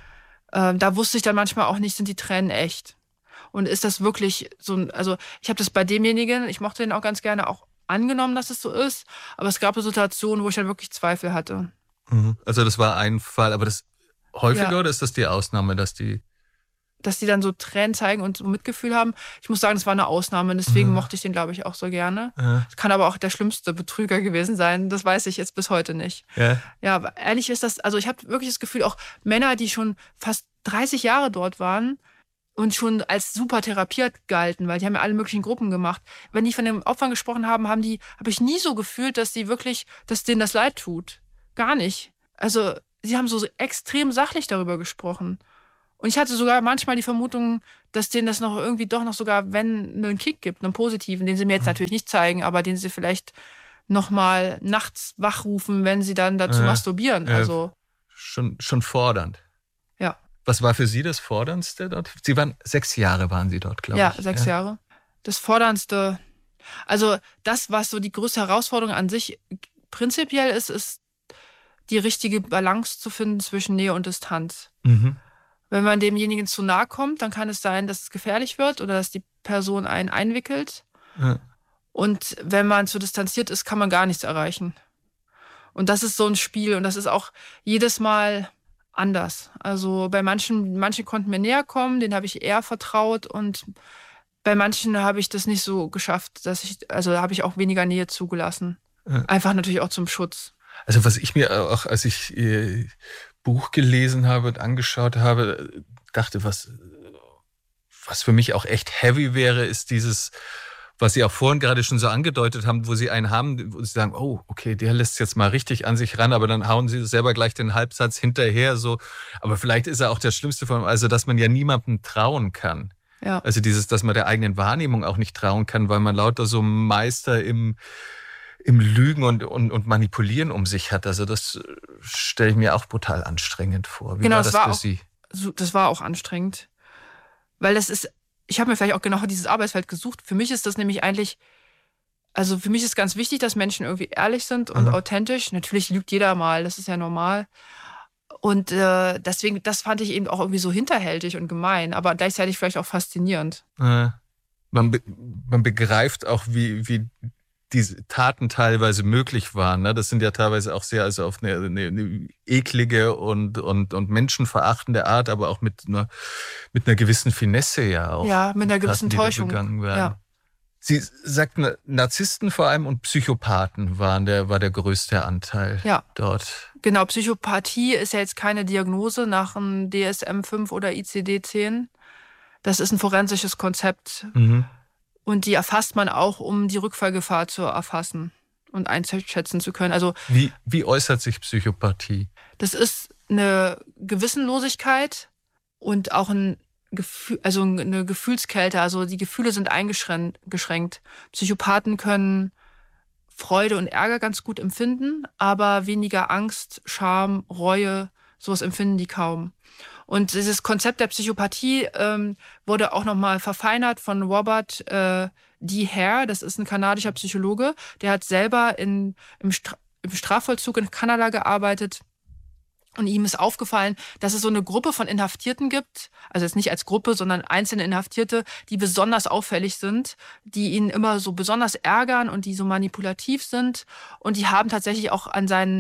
Ähm, da wusste ich dann manchmal auch nicht, sind die Tränen echt? Und ist das wirklich so ein, also ich habe das bei demjenigen, ich mochte den auch ganz gerne, auch angenommen, dass es so ist, aber es gab Situationen, wo ich dann wirklich Zweifel hatte. Also das war ein Fall, aber das häufiger ja. Oder ist das die Ausnahme, dass die... Dass die dann so Tränen zeigen und so Mitgefühl haben. Ich muss sagen, das war eine Ausnahme. Deswegen mhm. mochte ich den, glaube ich, auch so gerne. Ja. Das kann aber auch der schlimmste Betrüger gewesen sein. Das weiß ich jetzt bis heute nicht. Ja, ja, aber ehrlich ist das, also ich habe wirklich das Gefühl, auch Männer, die schon fast dreißig Jahre dort waren und schon als super therapiert galten, weil die haben ja alle möglichen Gruppen gemacht. Wenn die von den Opfern gesprochen haben, haben die, habe ich nie so gefühlt, dass die wirklich, dass denen das leid tut. Gar nicht. Also sie haben so extrem sachlich darüber gesprochen. Und ich hatte sogar manchmal die Vermutung, dass denen das noch irgendwie doch noch sogar, wenn einen Kick gibt, einen positiven, den sie mir jetzt natürlich nicht zeigen, aber den sie vielleicht noch mal nachts wachrufen, wenn sie dann dazu ja, masturbieren. Ja, also schon, schon fordernd. Ja. Was war für Sie das Forderndste dort? Sie waren sechs Jahre waren Sie dort, glaube ja, ich. Sechs ja, sechs Jahre. Das Forderndste, also das, was so die größte Herausforderung an sich prinzipiell ist, ist die richtige Balance zu finden zwischen Nähe und Distanz. Mhm. Wenn man demjenigen zu nahe kommt, dann kann es sein, dass es gefährlich wird oder dass die Person einen einwickelt. Ja. Und wenn man zu distanziert ist, kann man gar nichts erreichen. Und das ist so ein Spiel und das ist auch jedes Mal anders. Also bei manchen, manche konnten mir näher kommen, denen habe ich eher vertraut und bei manchen habe ich das nicht so geschafft, dass ich, also da habe ich auch weniger Nähe zugelassen. Ja. Einfach natürlich auch zum Schutz. Also was ich mir auch, als ich äh, Buch gelesen habe und angeschaut habe, dachte, was, was für mich auch echt heavy wäre, ist dieses, was Sie auch vorhin gerade schon so angedeutet haben, wo Sie einen haben, wo Sie sagen, oh, okay, der lässt jetzt mal richtig an sich ran, aber dann hauen Sie selber gleich den Halbsatz hinterher, so. Aber vielleicht ist er auch der Schlimmste von, also dass man ja niemandem trauen kann. Ja. Also dieses, dass man der eigenen Wahrnehmung auch nicht trauen kann, weil man lauter so Meister im im Lügen und, und, und Manipulieren um sich hat. Also das stelle ich mir auch brutal anstrengend vor. Wie genau, war das, das war für auch, Sie? Das war auch anstrengend. Weil das ist, ich habe mir vielleicht auch genau dieses Arbeitsfeld gesucht. Für mich ist das nämlich eigentlich, also für mich ist ganz wichtig, dass Menschen irgendwie ehrlich sind und mhm. authentisch. Natürlich lügt jeder mal, das ist ja normal. Und äh, deswegen, das fand ich eben auch irgendwie so hinterhältig und gemein, aber gleichzeitig vielleicht auch faszinierend. Äh, man, be- man begreift auch, wie, wie diese Taten teilweise möglich waren. Ne? Das sind ja teilweise auch sehr, also auf eine, eine, eine eklige und, und, und menschenverachtende Art, aber auch mit einer, mit einer gewissen Finesse ja auch. Ja, mit einer gewissen Taten, Täuschung. Begangen werden. Ja. Sie sagten, Narzissten vor allem und Psychopathen waren der, war der größte Anteil ja. dort. Genau, Psychopathie ist ja jetzt keine Diagnose nach einem D S M fünf oder I C D zehn. Das ist ein forensisches Konzept. Mhm. Und die erfasst man auch, um die Rückfallgefahr zu erfassen und einschätzen zu können. Also wie, wie äußert sich Psychopathie? Das ist eine Gewissenlosigkeit und auch ein Gefühl, also eine Gefühlskälte. Also die Gefühle sind eingeschränkt. Psychopathen können Freude und Ärger ganz gut empfinden, aber weniger Angst, Scham, Reue, sowas empfinden die kaum. Und dieses Konzept der Psychopathie ähm, wurde auch nochmal verfeinert von Robert äh, D. Hare. Das ist ein kanadischer Psychologe. Der hat selber in, im, Stra- im Strafvollzug in Kanada gearbeitet. Und ihm ist aufgefallen, dass es so eine Gruppe von Inhaftierten gibt, also jetzt nicht als Gruppe, sondern einzelne Inhaftierte, die besonders auffällig sind, die ihn immer so besonders ärgern und die so manipulativ sind. Und die haben tatsächlich auch an seinen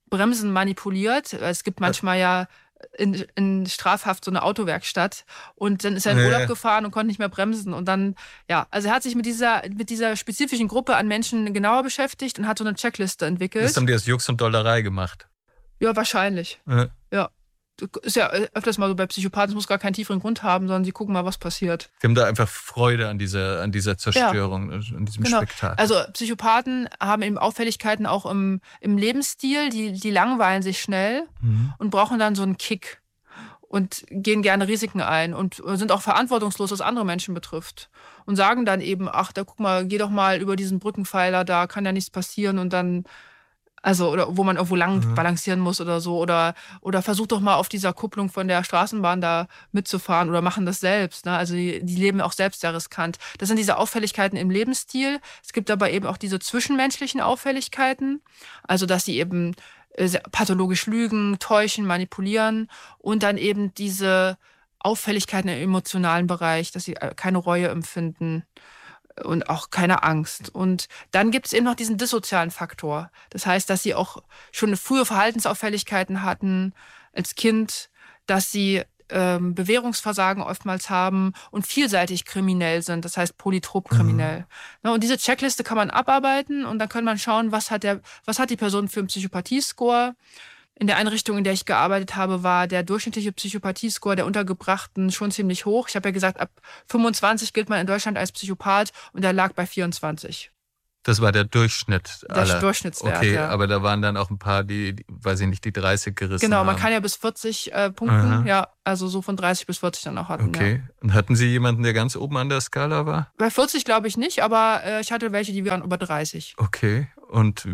Bremsen manipuliert. Es gibt manchmal ja in, in Strafhaft so eine Autowerkstatt und dann ist er in Urlaub ja. gefahren und konnte nicht mehr bremsen und dann, ja, also er hat sich mit dieser, mit dieser spezifischen Gruppe an Menschen genauer beschäftigt und hat so eine Checkliste entwickelt. Das haben die aus Jux und Dollerei gemacht? Ja, wahrscheinlich. Ja. ja. Ist ja öfters mal so bei Psychopathen, es muss gar keinen tieferen Grund haben, sondern sie gucken mal, was passiert. Die haben da einfach Freude an dieser, an dieser Zerstörung, ja. an diesem genau. Spektakel. Also Psychopathen haben eben Auffälligkeiten auch im, im Lebensstil, die, die langweilen sich schnell mhm. und brauchen dann so einen Kick und gehen gerne Risiken ein und sind auch verantwortungslos, was andere Menschen betrifft. Und sagen dann eben, ach, da guck mal, geh doch mal über diesen Brückenpfeiler, da kann ja nichts passieren und dann... Also, oder wo man irgendwo lang mhm. balancieren muss oder so. Oder, oder versuch doch mal auf dieser Kupplung von der Straßenbahn da mitzufahren oder machen das selbst. Ne? Also die, die leben auch selbst sehr riskant. Das sind diese Auffälligkeiten im Lebensstil. Es gibt aber eben auch diese zwischenmenschlichen Auffälligkeiten. Also, dass sie eben äh, pathologisch lügen, täuschen, manipulieren. Und dann eben diese Auffälligkeiten im emotionalen Bereich, dass sie keine Reue empfinden. Und auch keine Angst. Und dann gibt es eben noch diesen dissozialen Faktor. Das heißt, dass sie auch schon frühe Verhaltensauffälligkeiten hatten als Kind, dass sie ähm, Bewährungsversagen oftmals haben und vielseitig kriminell sind, das heißt polytrop kriminell. Mhm. Und diese Checkliste kann man abarbeiten und dann kann man schauen, was hat, der, was hat die Person für einen Psychopathie-Score. In der Einrichtung, in der ich gearbeitet habe, war der durchschnittliche Psychopathie-Score der Untergebrachten schon ziemlich hoch. Ich habe ja gesagt, ab fünfundzwanzig gilt man in Deutschland als Psychopath und der lag bei vierundzwanzig. Das war der Durchschnitt aller. Der Durchschnittswert, okay, ja. Aber da waren dann auch ein paar, die, die weiß ich nicht, die dreißig gerissen Genau, man haben. kann ja bis vierzig äh, punkten. Aha. Ja, also so von dreißig bis vierzig dann auch hatten. Okay, ja. Und hatten Sie jemanden, der ganz oben an der Skala war? Bei vierzig glaube ich nicht, aber äh, ich hatte welche, die waren über dreißig. Okay, und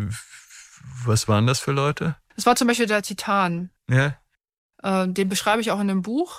was waren das für Leute? Das war zum Beispiel der Titan. Ja. Äh, den beschreibe ich auch in dem Buch.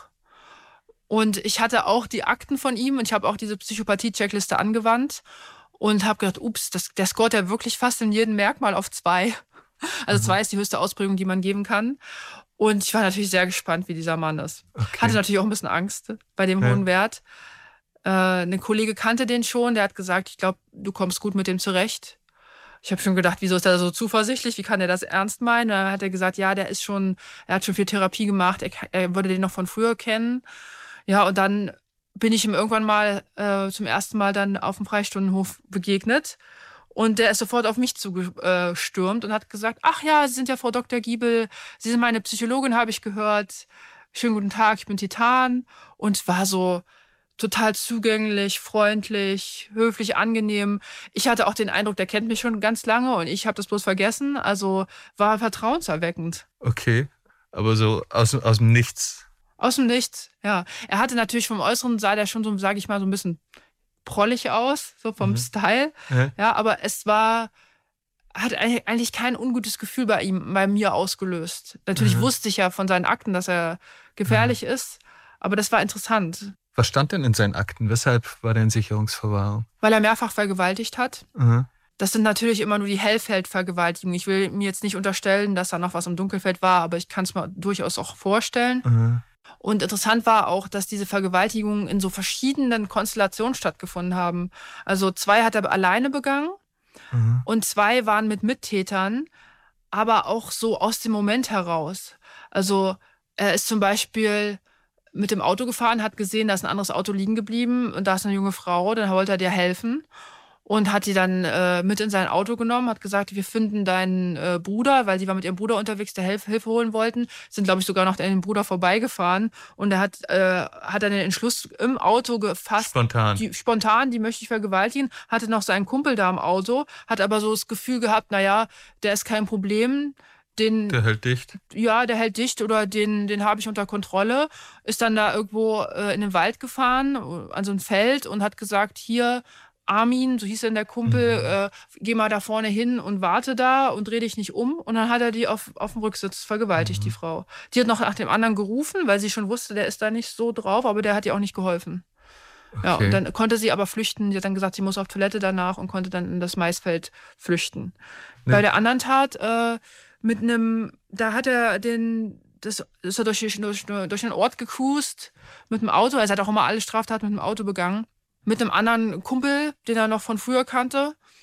Und ich hatte auch die Akten von ihm und ich habe auch diese Psychopathie-Checkliste angewandt und habe gedacht, ups, das, der scoret ja wirklich fast in jedem Merkmal auf zwei. Also mhm. zwei ist die höchste Ausprägung, die man geben kann. Und ich war natürlich sehr gespannt, wie dieser Mann ist. Okay. Hatte natürlich auch ein bisschen Angst bei dem ja. hohen Wert. Äh, ein Kollege kannte den schon, der hat gesagt, ich glaube, du kommst gut mit dem zurecht. Ich habe schon gedacht, wieso ist er so zuversichtlich? Wie kann er das ernst meinen? Dann hat er gesagt, ja, der ist schon, er hat schon viel Therapie gemacht, er, er würde den noch von früher kennen. Ja, und dann bin ich ihm irgendwann mal äh, zum ersten Mal dann auf dem Freistundenhof begegnet. Und der ist sofort auf mich zugestürmt und hat gesagt, ach ja, Sie sind ja Frau Doktor Giebel, Sie sind meine Psychologin, habe ich gehört. Schönen guten Tag, ich bin Titan. Und war so total zugänglich, freundlich, höflich, angenehm. Ich hatte auch den Eindruck, der kennt mich schon ganz lange und ich habe das bloß vergessen. Also war vertrauenserweckend. Okay, aber so aus, aus dem Nichts. Aus dem Nichts, ja. Er hatte natürlich vom Äußeren, sah der schon so, sage ich mal, so ein bisschen prollig aus, so vom mhm. Style. Ja. ja, aber es war, hat eigentlich kein ungutes Gefühl bei ihm, bei mir ausgelöst. Natürlich mhm. wusste ich ja von seinen Akten, dass er gefährlich mhm. ist, aber das war interessant. Was stand denn in seinen Akten? Weshalb war der in Sicherungsverwahrung? Weil er mehrfach vergewaltigt hat. Mhm. Das sind natürlich immer nur die Hellfeldvergewaltigungen. Ich will mir jetzt nicht unterstellen, dass da noch was im Dunkelfeld war, aber ich kann es mir durchaus auch vorstellen. Mhm. Und interessant war auch, dass diese Vergewaltigungen in so verschiedenen Konstellationen stattgefunden haben. Also zwei hat er alleine begangen mhm. und zwei waren mit Mittätern, aber auch so aus dem Moment heraus. Also er ist zum Beispiel mit dem Auto gefahren, hat gesehen, da ist ein anderes Auto liegen geblieben und da ist eine junge Frau, dann wollte er dir helfen. Und hat die dann äh, mit in sein Auto genommen, hat gesagt, wir finden deinen äh, Bruder, weil sie war mit ihrem Bruder unterwegs, der Hilf- Hilfe holen wollten, sind, glaube ich, sogar noch an dem Bruder vorbeigefahren. Und er hat, äh, hat dann den Entschluss im Auto gefasst. Spontan. Die, spontan, die möchte ich vergewaltigen. Hatte noch seinen Kumpel da im Auto, hat aber so das Gefühl gehabt, naja, der ist kein Problem. Den, der hält dicht? Ja, der hält dicht oder den, den habe ich unter Kontrolle. Ist dann da irgendwo äh, in den Wald gefahren, an so ein Feld und hat gesagt, hier, Armin, so hieß dann der Kumpel, mhm. äh, geh mal da vorne hin und warte da und dreh dich nicht um. Und dann hat er die auf, auf dem Rücksitz vergewaltigt, mhm. die Frau. Die hat noch nach dem anderen gerufen, weil sie schon wusste, der ist da nicht so drauf, aber der hat ihr auch nicht geholfen. Okay. Ja, und dann konnte sie aber flüchten. Sie hat dann gesagt, sie muss auf Toilette danach und konnte dann in das Maisfeld flüchten. Nee. Bei der anderen Tat, äh, mit einem, da hat er den, das ist er durch, durch, durch einen Ort gecruised mit dem Auto. Er hat auch immer alle Straftaten mit dem Auto begangen. Mit einem anderen Kumpel, den er noch von früher kannte.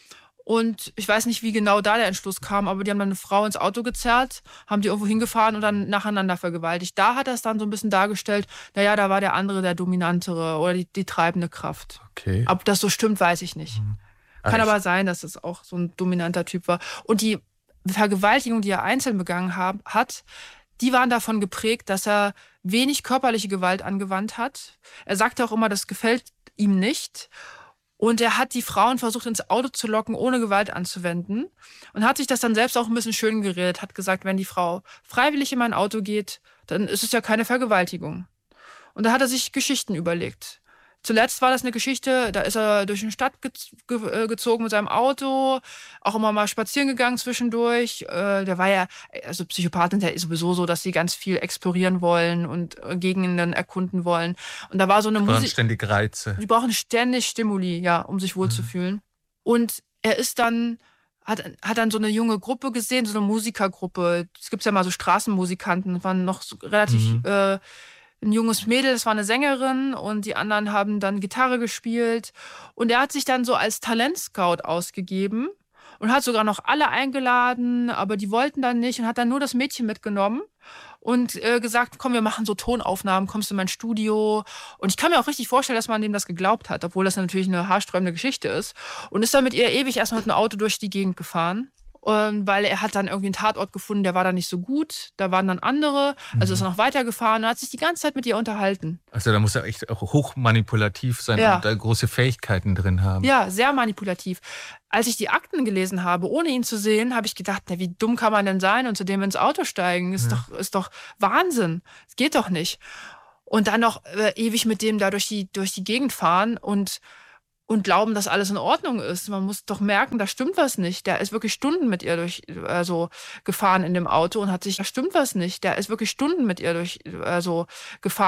Und ich weiß nicht, wie genau da der Entschluss kam, aber die haben dann eine Frau ins Auto gezerrt, haben die irgendwo hingefahren und dann nacheinander vergewaltigt. Da hat er es dann so ein bisschen dargestellt, naja, da war der andere der Dominantere oder die, die treibende Kraft. Okay. Ob das so stimmt, weiß ich nicht. Mhm. Kann Ach, aber sein, dass es auch so ein dominanter Typ war. Und die Vergewaltigung, die er einzeln begangen hab, hat, die waren davon geprägt, dass er wenig körperliche Gewalt angewandt hat. Er sagte auch immer, das gefällt ihm nicht. Und er hat die Frauen versucht, ins Auto zu locken, ohne Gewalt anzuwenden. Und hat sich das dann selbst auch ein bisschen schön geredet. Hat gesagt, wenn die Frau freiwillig in mein Auto geht, dann ist es ja keine Vergewaltigung. Und da hat er sich Geschichten überlegt. Zuletzt war das eine Geschichte, da ist er durch eine Stadt gezogen mit seinem Auto, auch immer mal spazieren gegangen zwischendurch. Der war ja, also Psychopathen sind ja sowieso so, dass sie ganz viel explorieren wollen und Gegenden erkunden wollen. Und da war so eine Musik. Die brauchen ständig Reize. Die brauchen ständig Stimuli, ja, um sich wohlzufühlen. Mhm. Und er ist dann, hat, hat dann so eine junge Gruppe gesehen, so eine Musikergruppe. Es gibt ja mal so Straßenmusikanten, waren noch so relativ... Mhm. Äh, ein junges Mädel, das war eine Sängerin und die anderen haben dann Gitarre gespielt. Und er hat sich dann so als Talentscout ausgegeben und hat sogar noch alle eingeladen, aber die wollten dann nicht und hat dann nur das Mädchen mitgenommen und äh, gesagt, komm, wir machen so Tonaufnahmen, kommst du in mein Studio. Und ich kann mir auch richtig vorstellen, dass man dem das geglaubt hat, obwohl das natürlich eine haarsträubende Geschichte ist. Und ist dann mit ihr ewig erstmal mit einem Auto durch die Gegend gefahren. Und weil er hat dann irgendwie einen Tatort gefunden, der war dann nicht so gut. Da waren dann andere. Also mhm. ist er noch weitergefahren und hat sich die ganze Zeit mit ihr unterhalten. Also da muss er echt auch hochmanipulativ sein ja. und da große Fähigkeiten drin haben. Ja, sehr manipulativ. Als ich die Akten gelesen habe, ohne ihn zu sehen, habe ich gedacht, na, wie dumm kann man denn sein und zu dem ins Auto steigen? Ist, ja. doch, ist doch Wahnsinn. Das geht doch nicht. Und dann noch äh, ewig mit dem da durch die, durch die Gegend fahren und Und glauben, dass alles in Ordnung ist. Man muss doch merken, da stimmt was nicht. Der ist wirklich Stunden mit ihr durch, also gefahren in dem Auto und hat sich, da stimmt was nicht. Der ist wirklich Stunden mit ihr durch, also gefahren.